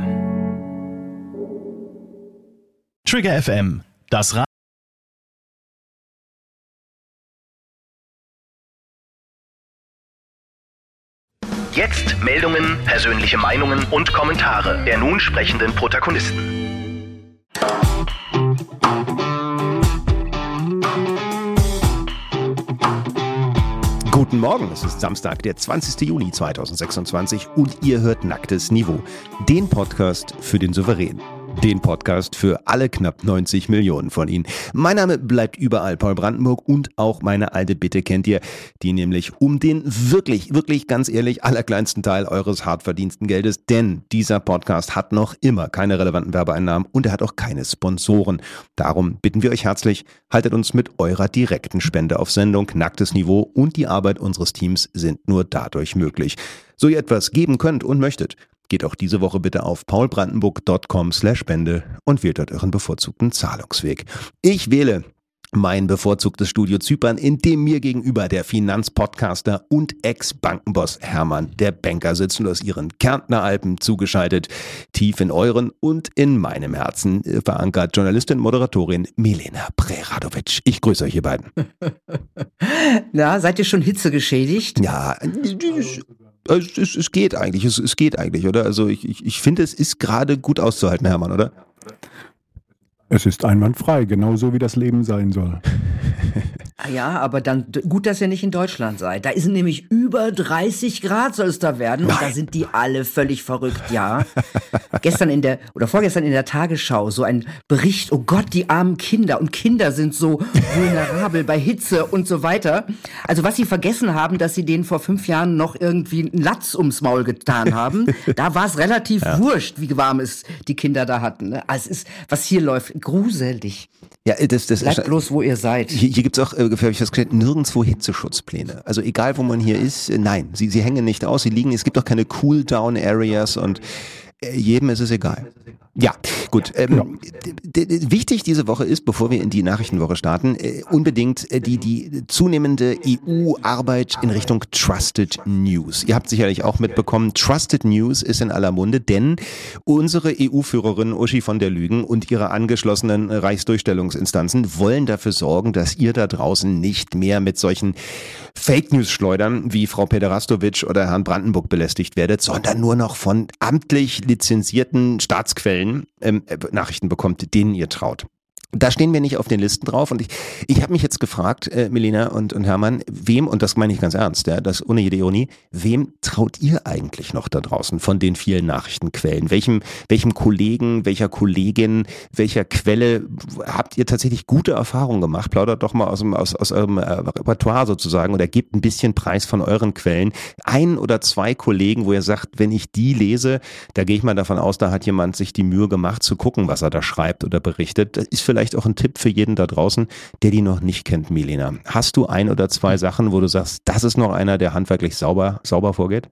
S7: Trigger FM, das Radio.
S4: Jetzt Meldungen, persönliche Meinungen und Kommentare der nun sprechenden Protagonisten.
S9: Guten Morgen, es ist Samstag, der 20. Juni 2026 und ihr hört Nacktes Niveau, den Podcast für den Souverän. Den Podcast für alle knapp 90 Millionen von Ihnen. Mein Name bleibt überall Paul Brandenburg und auch meine alte Bitte kennt ihr, die nämlich um den wirklich ganz ehrlich allerkleinsten Teil eures hart verdiensten Geldes, denn dieser Podcast hat noch immer keine relevanten Werbeeinnahmen und er hat auch keine Sponsoren. Darum bitten wir euch herzlich, haltet uns mit eurer direkten Spende auf Sendung. Nacktes Niveau und die Arbeit unseres Teams sind nur dadurch möglich. So ihr etwas geben könnt und möchtet, geht auch diese Woche bitte auf paulbrandenburg.com/Spende und wählt dort euren bevorzugten Zahlungsweg. Ich wähle mein bevorzugtes Studio Zypern, in dem mir gegenüber der Finanzpodcaster und Ex-Bankenboss Hermann der Banker sitzen, aus ihren Kärntner Alpen zugeschaltet, tief in euren und in meinem Herzen verankert Journalistin, Moderatorin Milena Preradovic. Ich grüße euch, ihr beiden.
S10: Na, seid ihr schon hitzegeschädigt?
S9: Ja, es geht eigentlich, es geht eigentlich, oder? Also ich finde, es ist gerade gut auszuhalten, Hermann, oder?
S11: Es ist einwandfrei, genauso wie das Leben sein soll.
S10: Ja, aber dann gut, dass ihr nicht in Deutschland seid. Da ist nämlich über 30 Grad soll es da werden. Und da sind die alle völlig verrückt, ja. Vorgestern in der Tagesschau so ein Bericht, oh Gott, die armen Kinder. Und Kinder sind so vulnerabel bei Hitze und so weiter. Also was sie vergessen haben, dass sie denen vor 5 Jahren noch irgendwie einen Latz ums Maul getan haben. Da war es relativ wurscht, wie warm es die Kinder da hatten. Ne? Also es ist, was hier läuft, gruselig.
S9: Ja, das
S10: bleibt bloß, wo ihr seid.
S9: Hier gibt es auch, habe ich festgestellt, nirgendwo Hitzeschutzpläne. Also egal, wo man hier ist, nein, sie hängen nicht aus, sie liegen, es gibt auch keine Cool-Down-Areas und jedem ist es egal. Ja, gut. Wichtig diese Woche ist, bevor wir in die Nachrichtenwoche starten, unbedingt die zunehmende EU-Arbeit in Richtung Trusted News. Ihr habt sicherlich auch mitbekommen, Trusted News ist in aller Munde, denn unsere EU-Führerin Uschi von der Leyen und ihre angeschlossenen Reichsdurchstellungsinstanzen wollen dafür sorgen, dass ihr da draußen nicht mehr mit solchen Fake News schleudern, wie Frau Pederastovic oder Herrn Brandenburg belästigt werdet, sondern nur noch von amtlich lizenzierten Staatsquellen Nachrichten bekommt, denen ihr traut. Da stehen wir nicht auf den Listen drauf und ich habe mich jetzt gefragt, Milena und Hermann, wem, und das meine ich ganz ernst, ja, das ohne jede Ironie, wem traut ihr eigentlich noch da draußen von den vielen Nachrichtenquellen? Welchem Kollegen, welcher Kollegin, welcher Quelle habt ihr tatsächlich gute Erfahrungen gemacht? Plaudert doch mal aus eurem Repertoire sozusagen oder gebt ein bisschen Preis von euren Quellen. 1 oder 2 Kollegen, wo ihr sagt, wenn ich die lese, da gehe ich mal davon aus, da hat jemand sich die Mühe gemacht zu gucken, was er da schreibt oder berichtet. Das ist vielleicht auch ein Tipp für jeden da draußen, der die noch nicht kennt, Milena. Hast du 1 oder 2 Sachen, wo du sagst, das ist noch einer, der handwerklich sauber vorgeht?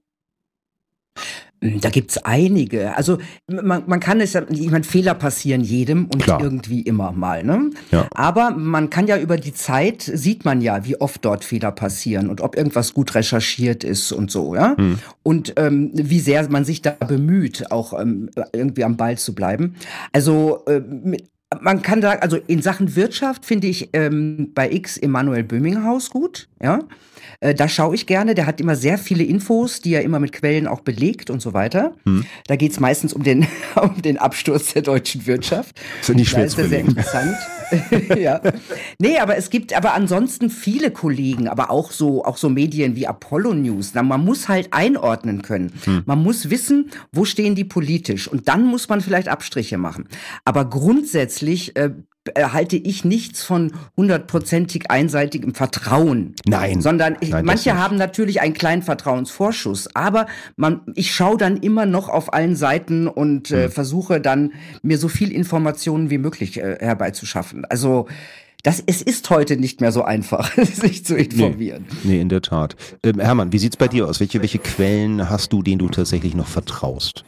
S10: Da gibt's einige. Also man kann es, ich meine, Fehler passieren jedem und Klar. irgendwie immer mal. Ne? Ja. Aber man kann ja über die Zeit, sieht man ja, wie oft dort Fehler passieren und ob irgendwas gut recherchiert ist und so. Ja? Und wie sehr man sich da bemüht, auch irgendwie am Ball zu bleiben. Also man kann sagen, also in Sachen Wirtschaft finde ich bei X Emanuel Böminghaus gut, ja. Da schaue ich gerne, der hat immer sehr viele Infos, die er immer mit Quellen auch belegt und so weiter. Da geht's meistens um den Absturz der deutschen Wirtschaft.
S9: Das ist nicht schwer zu
S10: sehr interessant. Ja. Nee, aber es gibt aber ansonsten viele Kollegen, aber auch so Medien wie Apollo News. Na, man muss halt einordnen können. Man muss wissen, wo stehen die politisch. Und dann muss man vielleicht Abstriche machen. Aber grundsätzlich halte ich nichts von 100%ig einseitigem Vertrauen.
S9: Nein.
S10: Sondern manche haben natürlich einen kleinen Vertrauensvorschuss, aber ich schaue dann immer noch auf allen Seiten und versuche dann, mir so viel Informationen wie möglich herbeizuschaffen. Also es ist heute nicht mehr so einfach, sich zu informieren.
S9: Nee, in der Tat. Hermann, wie sieht's bei dir aus? Welche Quellen hast du, denen du tatsächlich noch vertraust?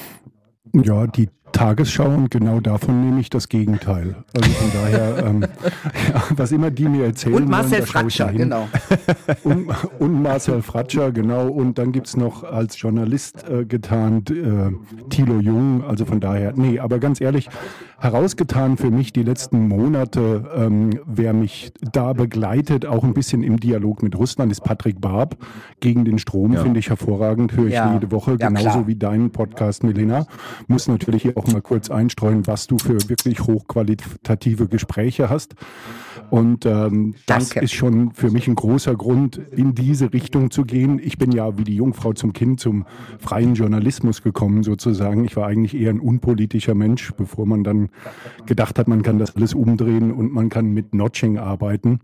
S11: Ja, die Tagesschau, und genau davon nehme ich das Gegenteil. Also von daher, was immer die mir erzählen.
S10: Und Marcel Fratscher, genau.
S11: Und Marcel Fratscher, genau. Und dann gibt es noch als Journalist getarnt Thilo Jung. Also von daher, nee, aber ganz ehrlich, herausgetan für mich die letzten Monate, wer mich da begleitet, auch ein bisschen im Dialog mit Russland, ist Patrick Barb. Gegen den Strom finde ich hervorragend, höre ich jede Woche, genauso wie deinen Podcast, Milena. Muss natürlich hier auch mal kurz einstreuen, was du für wirklich hochqualitative Gespräche hast. Und das ist schon für mich ein großer Grund, in diese Richtung zu gehen. Ich bin ja wie die Jungfrau zum Kind zum freien Journalismus gekommen sozusagen. Ich war eigentlich eher ein unpolitischer Mensch, bevor man dann gedacht hat, man kann das alles umdrehen und man kann mit Notching arbeiten.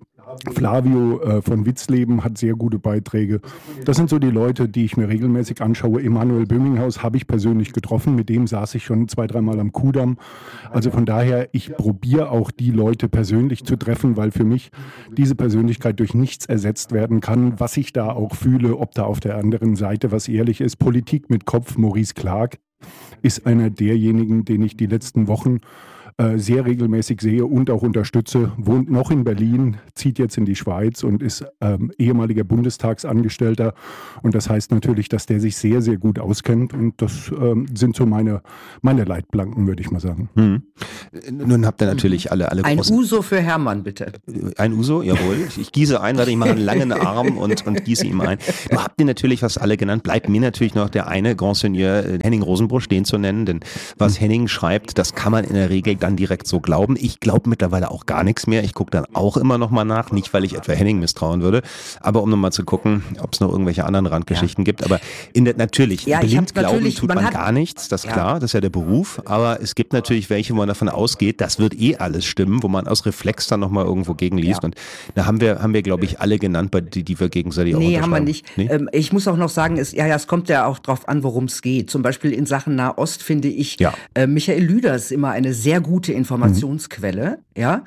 S11: Flavio von Witzleben hat sehr gute Beiträge. Das sind so die Leute, die ich mir regelmäßig anschaue. Emanuel Böminghaus habe ich persönlich getroffen. Mit dem saß ich schon 2-3 Mal am Kudamm. Also von daher, ich probiere auch die Leute persönlich zu treffen, weil für mich diese Persönlichkeit durch nichts ersetzt werden kann. Was ich da auch fühle, ob da auf der anderen Seite was ehrlich ist. Politik mit Kopf, Maurice Clark ist einer derjenigen, den ich die letzten Wochen sehr regelmäßig sehe und auch unterstütze, wohnt noch in Berlin, zieht jetzt in die Schweiz und ist ehemaliger Bundestagsangestellter. Und das heißt natürlich, dass der sich sehr, sehr gut auskennt. Und das sind so meine Leitplanken, würde ich mal sagen.
S9: Nun habt ihr natürlich alle
S10: ein Uso für Hermann, bitte.
S9: Ein Uso, jawohl. Ich gieße ein, warte, ich mache einen langen Arm und gieße ihm ein. Du habt ihr natürlich fast alle genannt. Bleibt mir natürlich noch der eine Grand Seigneur Henning Rosenbruch stehen zu nennen, denn was Henning schreibt, das kann man in der Regel dann direkt so glauben. Ich glaube mittlerweile auch gar nichts mehr. Ich gucke dann auch immer noch mal nach, nicht weil ich etwa Henning misstrauen würde, aber um nochmal zu gucken, ob es noch irgendwelche anderen Randgeschichten gibt. Aber natürlich, blind glauben tut man gar nichts, das ist klar, das ist ja der Beruf, aber es gibt natürlich welche, wo man davon ausgeht, das wird alles stimmen, wo man aus Reflex dann nochmal irgendwo gegenliest und da haben wir glaube ich alle genannt, die wir gegenseitig auch unterschreiben.
S10: Nee, haben wir nicht. Nee? Ich muss auch noch sagen, es kommt ja auch drauf an, worum es geht. Zum Beispiel in Sachen Nahost finde ich Michael Lüders immer eine sehr gute Informationsquelle. Ja,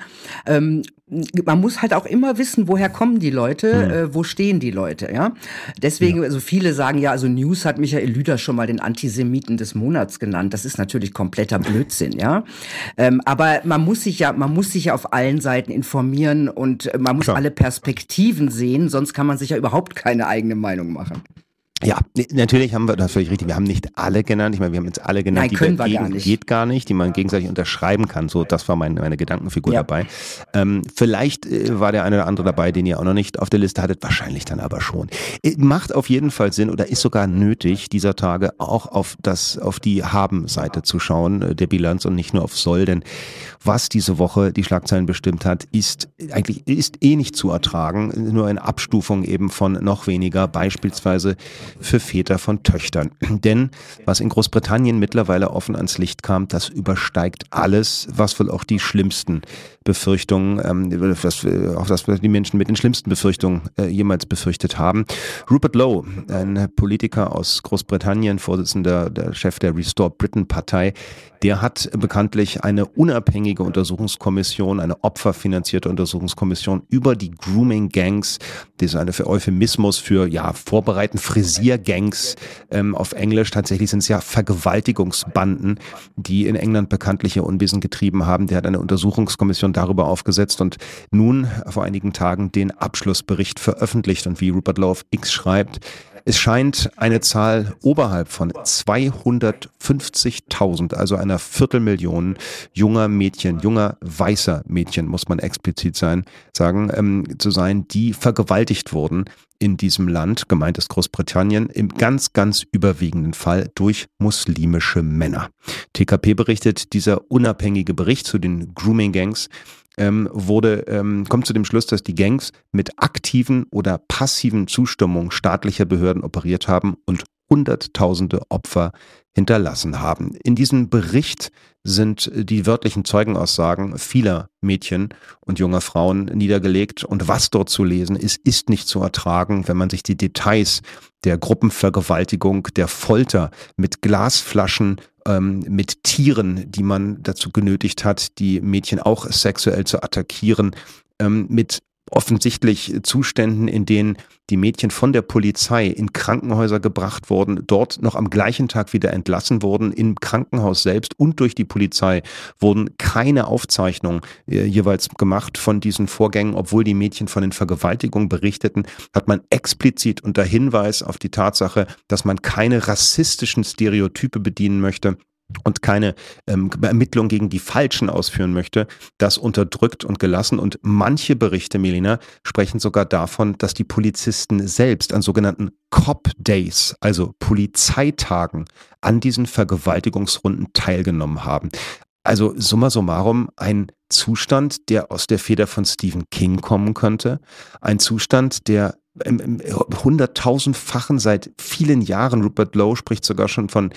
S10: man muss halt auch immer wissen, woher kommen die Leute, wo stehen die Leute. Ja, deswegen, also viele sagen also News hat Michael Lüders schon mal den Antisemiten des Monats genannt. Das ist natürlich kompletter Blödsinn. Ja, aber man muss sich ja auf allen Seiten informieren und man muss alle Perspektiven sehen, sonst kann man sich ja überhaupt keine eigene Meinung machen.
S9: Ja, natürlich haben wir, das ist völlig richtig, wir haben nicht alle genannt, ich meine, wir haben jetzt alle genannt, geht gar nicht, die man gegenseitig unterschreiben kann, so, das war meine Gedankenfigur dabei. Vielleicht war der eine oder andere dabei, den ihr auch noch nicht auf der Liste hattet, wahrscheinlich dann aber schon. Macht auf jeden Fall Sinn oder ist sogar nötig, dieser Tage auch auf die Haben-Seite zu schauen, der Bilanz und nicht nur auf Soll, denn was diese Woche die Schlagzeilen bestimmt hat, ist nicht zu ertragen, nur eine Abstufung eben von noch weniger, beispielsweise für Väter von Töchtern. Denn was in Großbritannien mittlerweile offen ans Licht kam, das übersteigt alles, was wohl auch die schlimmsten Befürchtungen, auch das die Menschen mit den schlimmsten Befürchtungen jemals befürchtet haben. Rupert Lowe, ein Politiker aus Großbritannien, Vorsitzender, der Chef der Restore Britain Partei, der hat bekanntlich eine unabhängige Untersuchungskommission, eine opferfinanzierte Untersuchungskommission über die Grooming-Gangs, das ist ein Euphemismus für vorbereiten Frisiergangs auf Englisch. Tatsächlich sind es Vergewaltigungsbanden, die in England bekanntlich ihr Unwesen getrieben haben. Der hat eine Untersuchungskommission darüber aufgesetzt und nun vor einigen Tagen den Abschlussbericht veröffentlicht. Und wie Rupert Lowe auf X schreibt, es scheint eine Zahl oberhalb von 250.000, also einer Viertelmillion junger weißer Mädchen, muss man explizit sagen, zu sein, die vergewaltigt wurden in diesem Land, gemeint ist Großbritannien, im ganz, ganz überwiegenden Fall durch muslimische Männer. TKP berichtet, dieser unabhängige Bericht zu den Grooming-Gangs kommt zu dem Schluss, dass die Gangs mit aktiven oder passiven Zustimmung staatlicher Behörden operiert haben und Hunderttausende Opfer hinterlassen haben. In diesem Bericht sind die wörtlichen Zeugenaussagen vieler Mädchen und junger Frauen niedergelegt und was dort zu lesen ist nicht zu ertragen, wenn man sich die Details der Gruppenvergewaltigung, der Folter mit Glasflaschen, mit Tieren, die man dazu genötigt hat, die Mädchen auch sexuell zu attackieren, mit offensichtlich Zuständen, in denen die Mädchen von der Polizei in Krankenhäuser gebracht wurden, dort noch am gleichen Tag wieder entlassen wurden, im Krankenhaus selbst und durch die Polizei wurden keine Aufzeichnungen jeweils gemacht von diesen Vorgängen, obwohl die Mädchen von den Vergewaltigungen berichteten, hat man explizit unter Hinweis auf die Tatsache, dass man keine rassistischen Stereotype bedienen möchte und keine Ermittlung gegen die Falschen ausführen möchte, das unterdrückt und gelassen. Und manche Berichte, Melina, sprechen sogar davon, dass die Polizisten selbst an sogenannten Cop Days, also Polizeitagen, an diesen Vergewaltigungsrunden teilgenommen haben. Also summa summarum ein Zustand, der aus der Feder von Stephen King kommen könnte, ein Zustand, der im 100.000-fachen seit vielen Jahren, Rupert Lowe spricht sogar schon von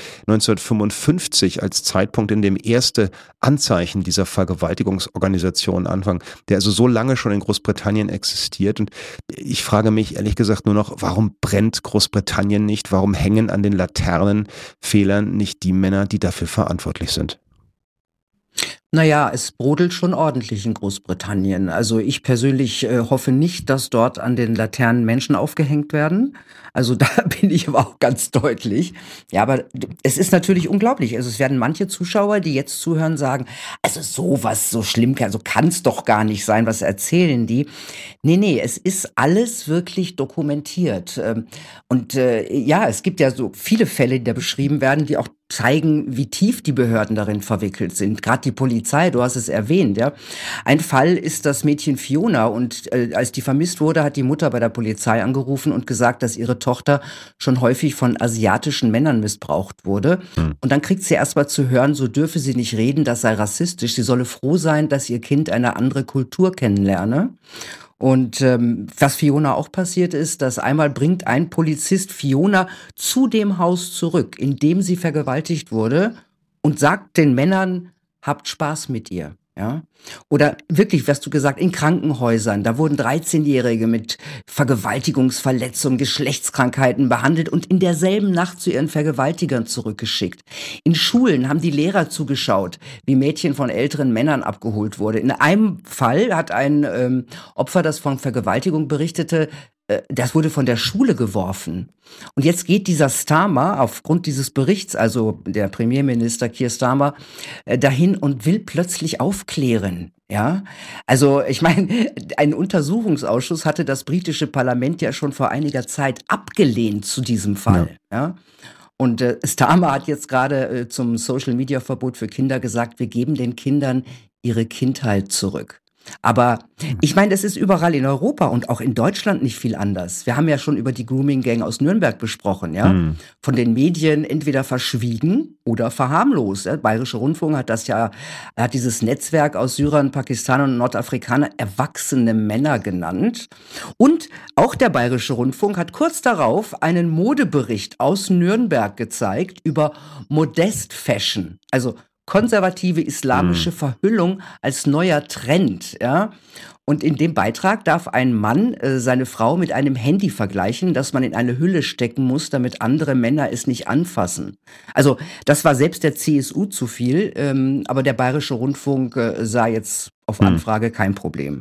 S9: 1955 als Zeitpunkt, in dem erste Anzeichen dieser Vergewaltigungsorganisation anfangen, der also so lange schon in Großbritannien existiert. Und ich frage mich ehrlich gesagt nur noch, warum brennt Großbritannien nicht? Warum hängen an den Laternenpfählern nicht die Männer, die dafür verantwortlich sind?
S10: Naja, es brodelt schon ordentlich in Großbritannien. Also ich persönlich hoffe nicht, dass dort an den Laternen Menschen aufgehängt werden. Also da bin ich aber auch ganz deutlich. Ja, aber es ist natürlich unglaublich. Also es werden manche Zuschauer, die jetzt zuhören, sagen, also sowas, so schlimm, also kann es doch gar nicht sein, was erzählen die? Nee, es ist alles wirklich dokumentiert. Und ja, es gibt ja so viele Fälle, die da beschrieben werden, die auch zeigen, wie tief die Behörden darin verwickelt sind. Gerade die Polizei, du hast es erwähnt, ja. Ein Fall ist das Mädchen Fiona und als die vermisst wurde, hat die Mutter bei der Polizei angerufen und gesagt, dass ihre Tochter schon häufig von asiatischen Männern missbraucht wurde. Und dann kriegt sie erst mal zu hören, so dürfe sie nicht reden, das sei rassistisch. Sie solle froh sein, dass ihr Kind eine andere Kultur kennenlerne. Und was Fiona auch passiert ist, dass einmal bringt ein Polizist Fiona zu dem Haus zurück, in dem sie vergewaltigt wurde und sagt den Männern, habt Spaß mit ihr. Ja? Oder wirklich, was du gesagt, in Krankenhäusern, da wurden 13-Jährige mit Vergewaltigungsverletzungen, Geschlechtskrankheiten behandelt und in derselben Nacht zu ihren Vergewaltigern zurückgeschickt. In Schulen haben die Lehrer zugeschaut, wie Mädchen von älteren Männern abgeholt wurde. In einem Fall hat ein Opfer, das von Vergewaltigung berichtete, das wurde von der Schule geworfen. Und jetzt geht dieser Starmer aufgrund dieses Berichts, also der Premierminister Keir Starmer, dahin und will plötzlich aufklären. Ja, also ich meine, ein Untersuchungsausschuss hatte das britische Parlament ja schon vor einiger Zeit abgelehnt zu diesem Fall. Ja. Und Starmer hat jetzt gerade zum Social-Media-Verbot für Kinder gesagt, wir geben den Kindern ihre Kindheit zurück. Aber ich meine, es ist überall in Europa und auch in Deutschland nicht viel anders. Wir haben ja schon über die Grooming-Gang aus Nürnberg besprochen, ja. Von den Medien entweder verschwiegen oder verharmlost. Der Bayerische Rundfunk hat dieses Netzwerk aus Syrern, Pakistanern und Nordafrikanern erwachsene Männer genannt. Und auch der Bayerische Rundfunk hat kurz darauf einen Modebericht aus Nürnberg gezeigt über Modest Fashion. Also konservative islamische Verhüllung als neuer Trend, ja. Und in dem Beitrag darf ein Mann seine Frau mit einem Handy vergleichen, das man in eine Hülle stecken muss, damit andere Männer es nicht anfassen. Also das war selbst der CSU zu viel, aber der Bayerische Rundfunk sah jetzt auf Anfrage kein Problem.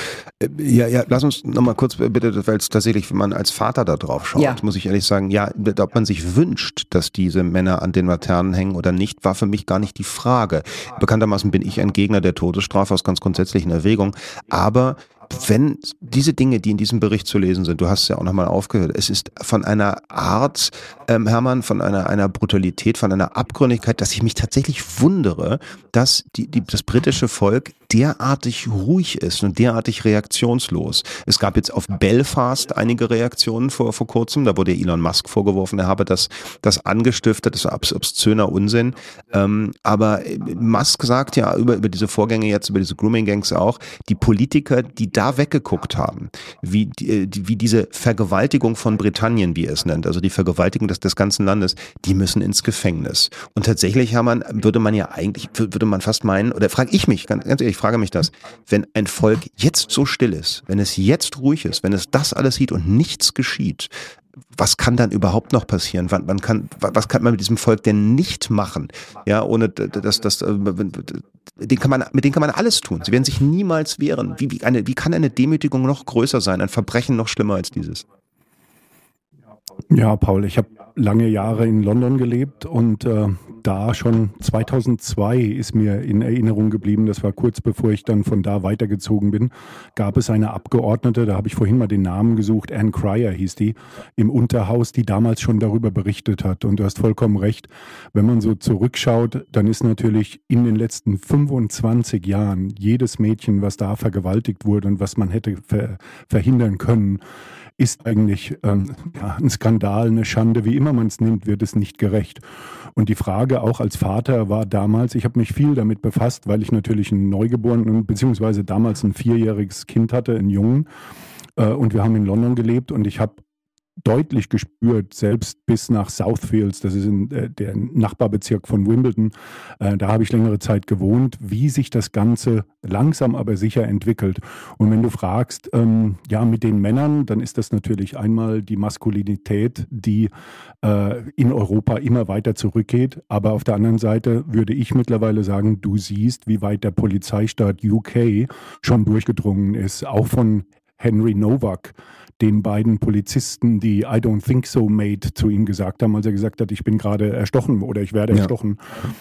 S9: Ja, lass uns nochmal kurz bitte, weil es tatsächlich, wenn man als Vater da drauf schaut, muss ich ehrlich sagen, ja, ob man sich wünscht, dass diese Männer an den Laternen hängen oder nicht, war für mich gar nicht die Frage. Bekanntermaßen bin ich ein Gegner der Todesstrafe aus ganz grundsätzlichen Erwägungen, aber wenn diese Dinge, die in diesem Bericht zu lesen sind, du hast es ja auch nochmal aufgehört, es ist von einer Art, Hermann, von einer Brutalität, von einer Abgründigkeit, dass ich mich tatsächlich wundere, dass das britische Volk derartig ruhig ist und derartig reaktionslos. Es gab jetzt auf Belfast einige Reaktionen vor kurzem, da wurde Elon Musk vorgeworfen, er habe das angestiftet, das ist obszöner Unsinn. Aber Musk sagt ja über diese Vorgänge jetzt, über diese Grooming-Gangs auch, die Politiker, die da weggeguckt haben, wie diese Vergewaltigung von Britannien, wie er es nennt, also die Vergewaltigung des ganzen Landes, die müssen ins Gefängnis. Und tatsächlich, Hermann, würde man fast meinen, oder frage ich mich, ganz ehrlich, frage mich das, wenn ein Volk jetzt so still ist, wenn es jetzt ruhig ist, wenn es das alles sieht und nichts geschieht, was kann dann überhaupt noch passieren? Was kann man mit diesem Volk denn nicht machen? Ja, ohne mit denen kann man alles tun. Sie werden sich niemals wehren. Wie kann eine Demütigung noch größer sein? Ein Verbrechen noch schlimmer als dieses?
S11: Ja, Paul, ich habe lange Jahre in London gelebt und da schon 2002 ist mir in Erinnerung geblieben, das war kurz bevor ich dann von da weitergezogen bin, gab es eine Abgeordnete, da habe ich vorhin mal den Namen gesucht, Anne Cryer hieß die, im Unterhaus, die damals schon darüber berichtet hat. Und du hast vollkommen recht, wenn man so zurückschaut, dann ist natürlich in den letzten 25 Jahren jedes Mädchen, was da vergewaltigt wurde und was man hätte verhindern können, ist eigentlich ein Skandal, eine Schande, wie immer man es nimmt, wird es nicht gerecht. Und die Frage auch als Vater war damals, ich habe mich viel damit befasst, weil ich natürlich einen Neugeborenen, beziehungsweise damals ein 4-jähriges Kind hatte, einen Jungen, und wir haben in London gelebt und ich habe deutlich gespürt, selbst bis nach Southfields, das ist der Nachbarbezirk von Wimbledon, da habe ich längere Zeit gewohnt, wie sich das Ganze langsam aber sicher entwickelt. Und wenn du fragst, mit den Männern, dann ist das natürlich einmal die Maskulinität, die in Europa immer weiter zurückgeht, aber auf der anderen Seite würde ich mittlerweile sagen, du siehst, wie weit der Polizeistaat UK schon durchgedrungen ist, auch von Henry Novak, den beiden Polizisten, die I don't think so mate zu ihm gesagt haben, als er gesagt hat, ich bin gerade erstochen oder ich werde erstochen.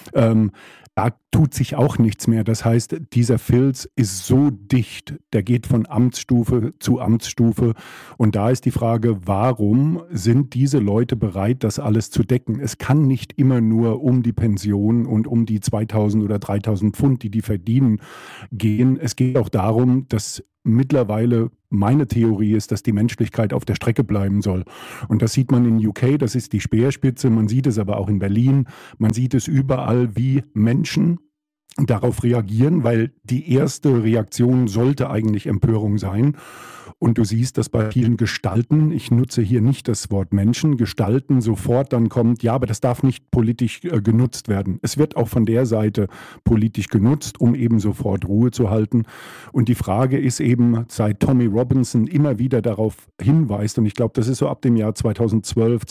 S11: Da tut sich auch nichts mehr. Das heißt, dieser Filz ist so dicht, der geht von Amtsstufe zu Amtsstufe. Und da ist die Frage, warum sind diese Leute bereit, das alles zu decken? Es kann nicht immer nur um die Pension und um die 2.000 oder 3.000 Pfund, die verdienen, gehen. Es geht auch darum, dass mittlerweile meine Theorie ist, dass die Menschlichkeit auf der Strecke bleiben soll. Und das sieht man in UK, das ist die Speerspitze, man sieht es aber auch in Berlin, man sieht es überall, wie Menschen darauf reagieren, weil die erste Reaktion sollte eigentlich Empörung sein. Und du siehst, dass bei vielen Gestalten, ich nutze hier nicht das Wort Menschen, Gestalten sofort dann kommt, ja, aber das darf nicht politisch genutzt werden. Es wird auch von der Seite politisch genutzt, um eben sofort Ruhe zu halten. Und die Frage ist eben, seit Tommy Robinson immer wieder darauf hinweist, und ich glaube, das ist so ab dem Jahr 2012,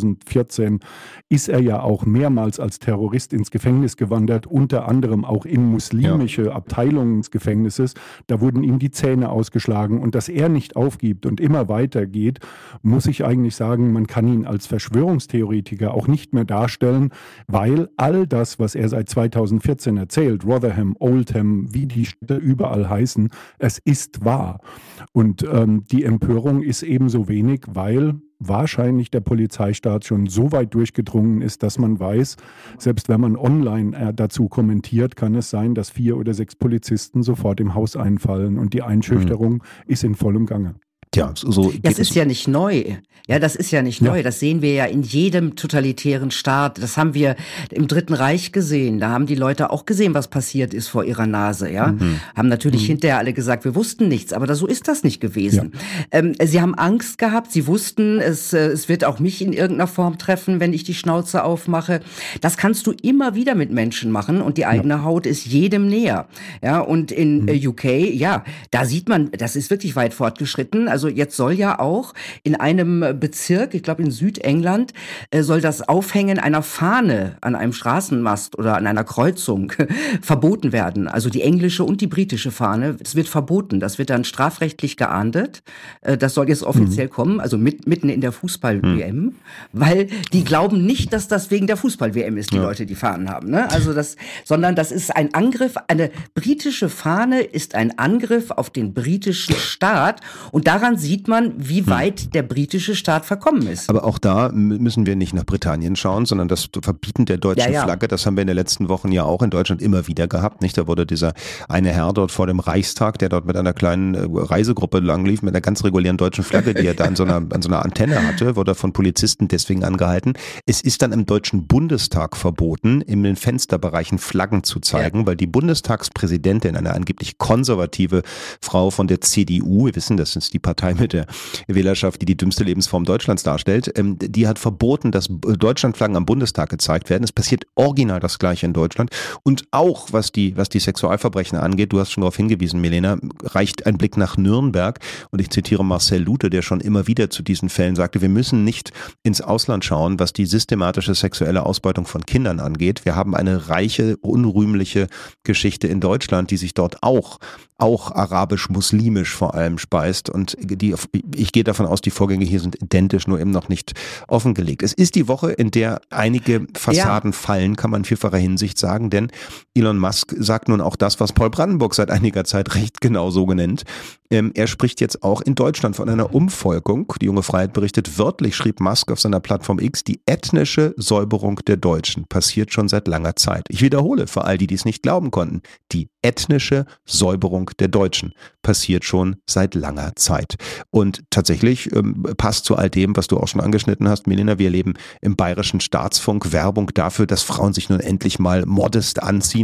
S11: 2014, ist er ja auch mehrmals als Terrorist ins Gefängnis gewandert, unter anderem auch in muslimische Abteilungen des Gefängnisses. Da wurden ihm die Zähne ausgeschlagen und dass er nicht aufgibt und immer weiter geht, muss ich eigentlich sagen, man kann ihn als Verschwörungstheoretiker auch nicht mehr darstellen, weil all das, was er seit 2014 erzählt, Rotherham, Oldham, wie die Städte überall heißen, es ist wahr. Und die Empörung ist ebenso wenig, weil wahrscheinlich der Polizeistaat schon so weit durchgedrungen ist, dass man weiß, selbst wenn man online dazu kommentiert, kann es sein, dass 4 oder 6 Polizisten sofort im Haus einfallen und die Einschüchterung ist in vollem Gange.
S9: Ja,
S10: das ist ja nicht neu. Ja, das ist ja nicht neu. Das sehen wir ja in jedem totalitären Staat. Das haben wir im Dritten Reich gesehen. Da haben die Leute auch gesehen, was passiert ist vor ihrer Nase. Ja, haben natürlich hinterher alle gesagt, wir wussten nichts. Aber so ist das nicht gewesen. Ja. Sie haben Angst gehabt. Sie wussten, es wird auch mich in irgendeiner Form treffen, wenn ich die Schnauze aufmache. Das kannst du immer wieder mit Menschen machen und die eigene Haut ist jedem näher. Ja, und in UK, da sieht man, das ist wirklich weit fortgeschritten. Also jetzt soll ja auch in einem Bezirk, ich glaube in Südengland, soll das Aufhängen einer Fahne an einem Straßenmast oder an einer Kreuzung verboten werden. Also die englische und die britische Fahne, es wird verboten. Das wird dann strafrechtlich geahndet. Das soll jetzt offiziell kommen, also mitten in der Fußball-WM, weil die glauben nicht, dass das wegen der Fußball-WM ist, die Leute, die Fahnen haben. Ne? Also sondern das ist ein Angriff, eine britische Fahne ist ein Angriff auf den britischen Staat und daran sieht man, wie weit der britische Staat verkommen ist.
S9: Aber auch da müssen wir nicht nach Britannien schauen, sondern das Verbieten der deutschen Flagge, das haben wir in den letzten Wochen ja auch in Deutschland immer wieder gehabt. Nicht? Da wurde dieser eine Herr dort vor dem Reichstag, der dort mit einer kleinen Reisegruppe langlief, mit einer ganz regulären deutschen Flagge, die er da an so einer Antenne hatte, wurde von Polizisten deswegen angehalten. Es ist dann im Deutschen Bundestag verboten, in den Fensterbereichen Flaggen zu zeigen, weil die Bundestagspräsidentin, eine angeblich konservative Frau von der CDU, wir wissen, das ist die Partei mit der Wählerschaft, die dümmste Lebensform Deutschlands darstellt, die hat verboten, dass Deutschlandflaggen am Bundestag gezeigt werden. Es passiert original das Gleiche in Deutschland. Und auch, was die Sexualverbrechen angeht, du hast schon darauf hingewiesen, Milena, reicht ein Blick nach Nürnberg. Und ich zitiere Marcel Lute, der schon immer wieder zu diesen Fällen sagte, wir müssen nicht ins Ausland schauen, was die systematische sexuelle Ausbeutung von Kindern angeht. Wir haben eine reiche, unrühmliche Geschichte in Deutschland, die sich dort auch arabisch-muslimisch vor allem speist. Und ich gehe davon aus, die Vorgänge hier sind identisch, nur eben noch nicht offengelegt. Es ist die Woche, in der einige Fassaden fallen, kann man in vielfacher Hinsicht sagen, denn Elon Musk sagt nun auch das, was Paul Brandenburg seit einiger Zeit recht genau so genannt. Er spricht jetzt auch in Deutschland von einer Umvolkung. Die Junge Freiheit berichtet, wörtlich schrieb Musk auf seiner Plattform X, die ethnische Säuberung der Deutschen passiert schon seit langer Zeit. Ich wiederhole für all die, die es nicht glauben konnten, die ethnische Säuberung der Deutschen passiert schon seit langer Zeit. Und tatsächlich passt zu all dem, was du auch schon angeschnitten hast, Milena, wir erleben im Bayerischen Staatsfunk Werbung dafür, dass Frauen sich nun endlich mal modest anziehen.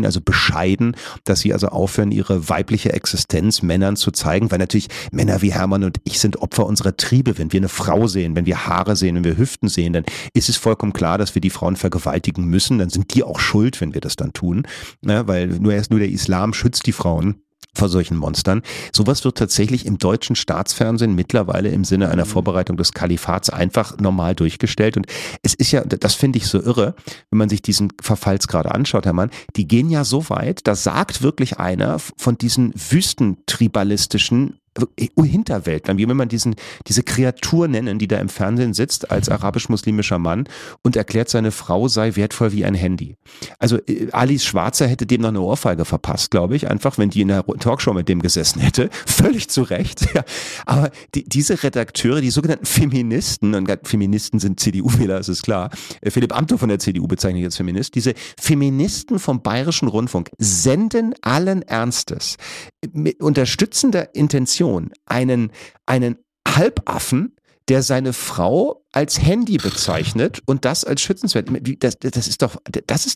S9: Magazin, also bescheiden, dass sie also aufhören, ihre weibliche Existenz Männern zu zeigen, weil natürlich Männer wie Hermann und ich sind Opfer unserer Triebe. Wenn wir eine Frau sehen, wenn wir Haare sehen, wenn wir Hüften sehen, dann ist es vollkommen klar, dass wir die Frauen vergewaltigen müssen. Dann sind die auch schuld, wenn wir das dann tun, weil nur der Islam schützt die Frauen vor solchen Monstern. Sowas wird tatsächlich im deutschen Staatsfernsehen mittlerweile im Sinne einer Vorbereitung des Kalifats einfach normal durchgestellt. Und es ist ja, das finde ich so irre, wenn man sich diesen Verfallsgrad anschaut, Herr Mann, die gehen ja so weit, da sagt wirklich einer von diesen wüstentribalistischen Hinterwäldlern, wie will man diese Kreatur nennen, die da im Fernsehen sitzt als arabisch-muslimischer Mann und erklärt, seine Frau sei wertvoll wie ein Handy. Also Alice Schwarzer hätte dem noch eine Ohrfeige verpasst, glaube ich, einfach, wenn die in der Talkshow mit dem gesessen hätte. Völlig zu Recht. Ja. Aber diese Redakteure, die sogenannten Feministen, und Feministen sind CDU-Wähler, das ist klar, Philipp Amthor von der CDU bezeichne ich als Feminist, diese Feministen vom Bayerischen Rundfunk senden allen Ernstes mit unterstützender Intention einen Halbaffen, der seine Frau als Handy bezeichnet und das als schützenswert. Das ist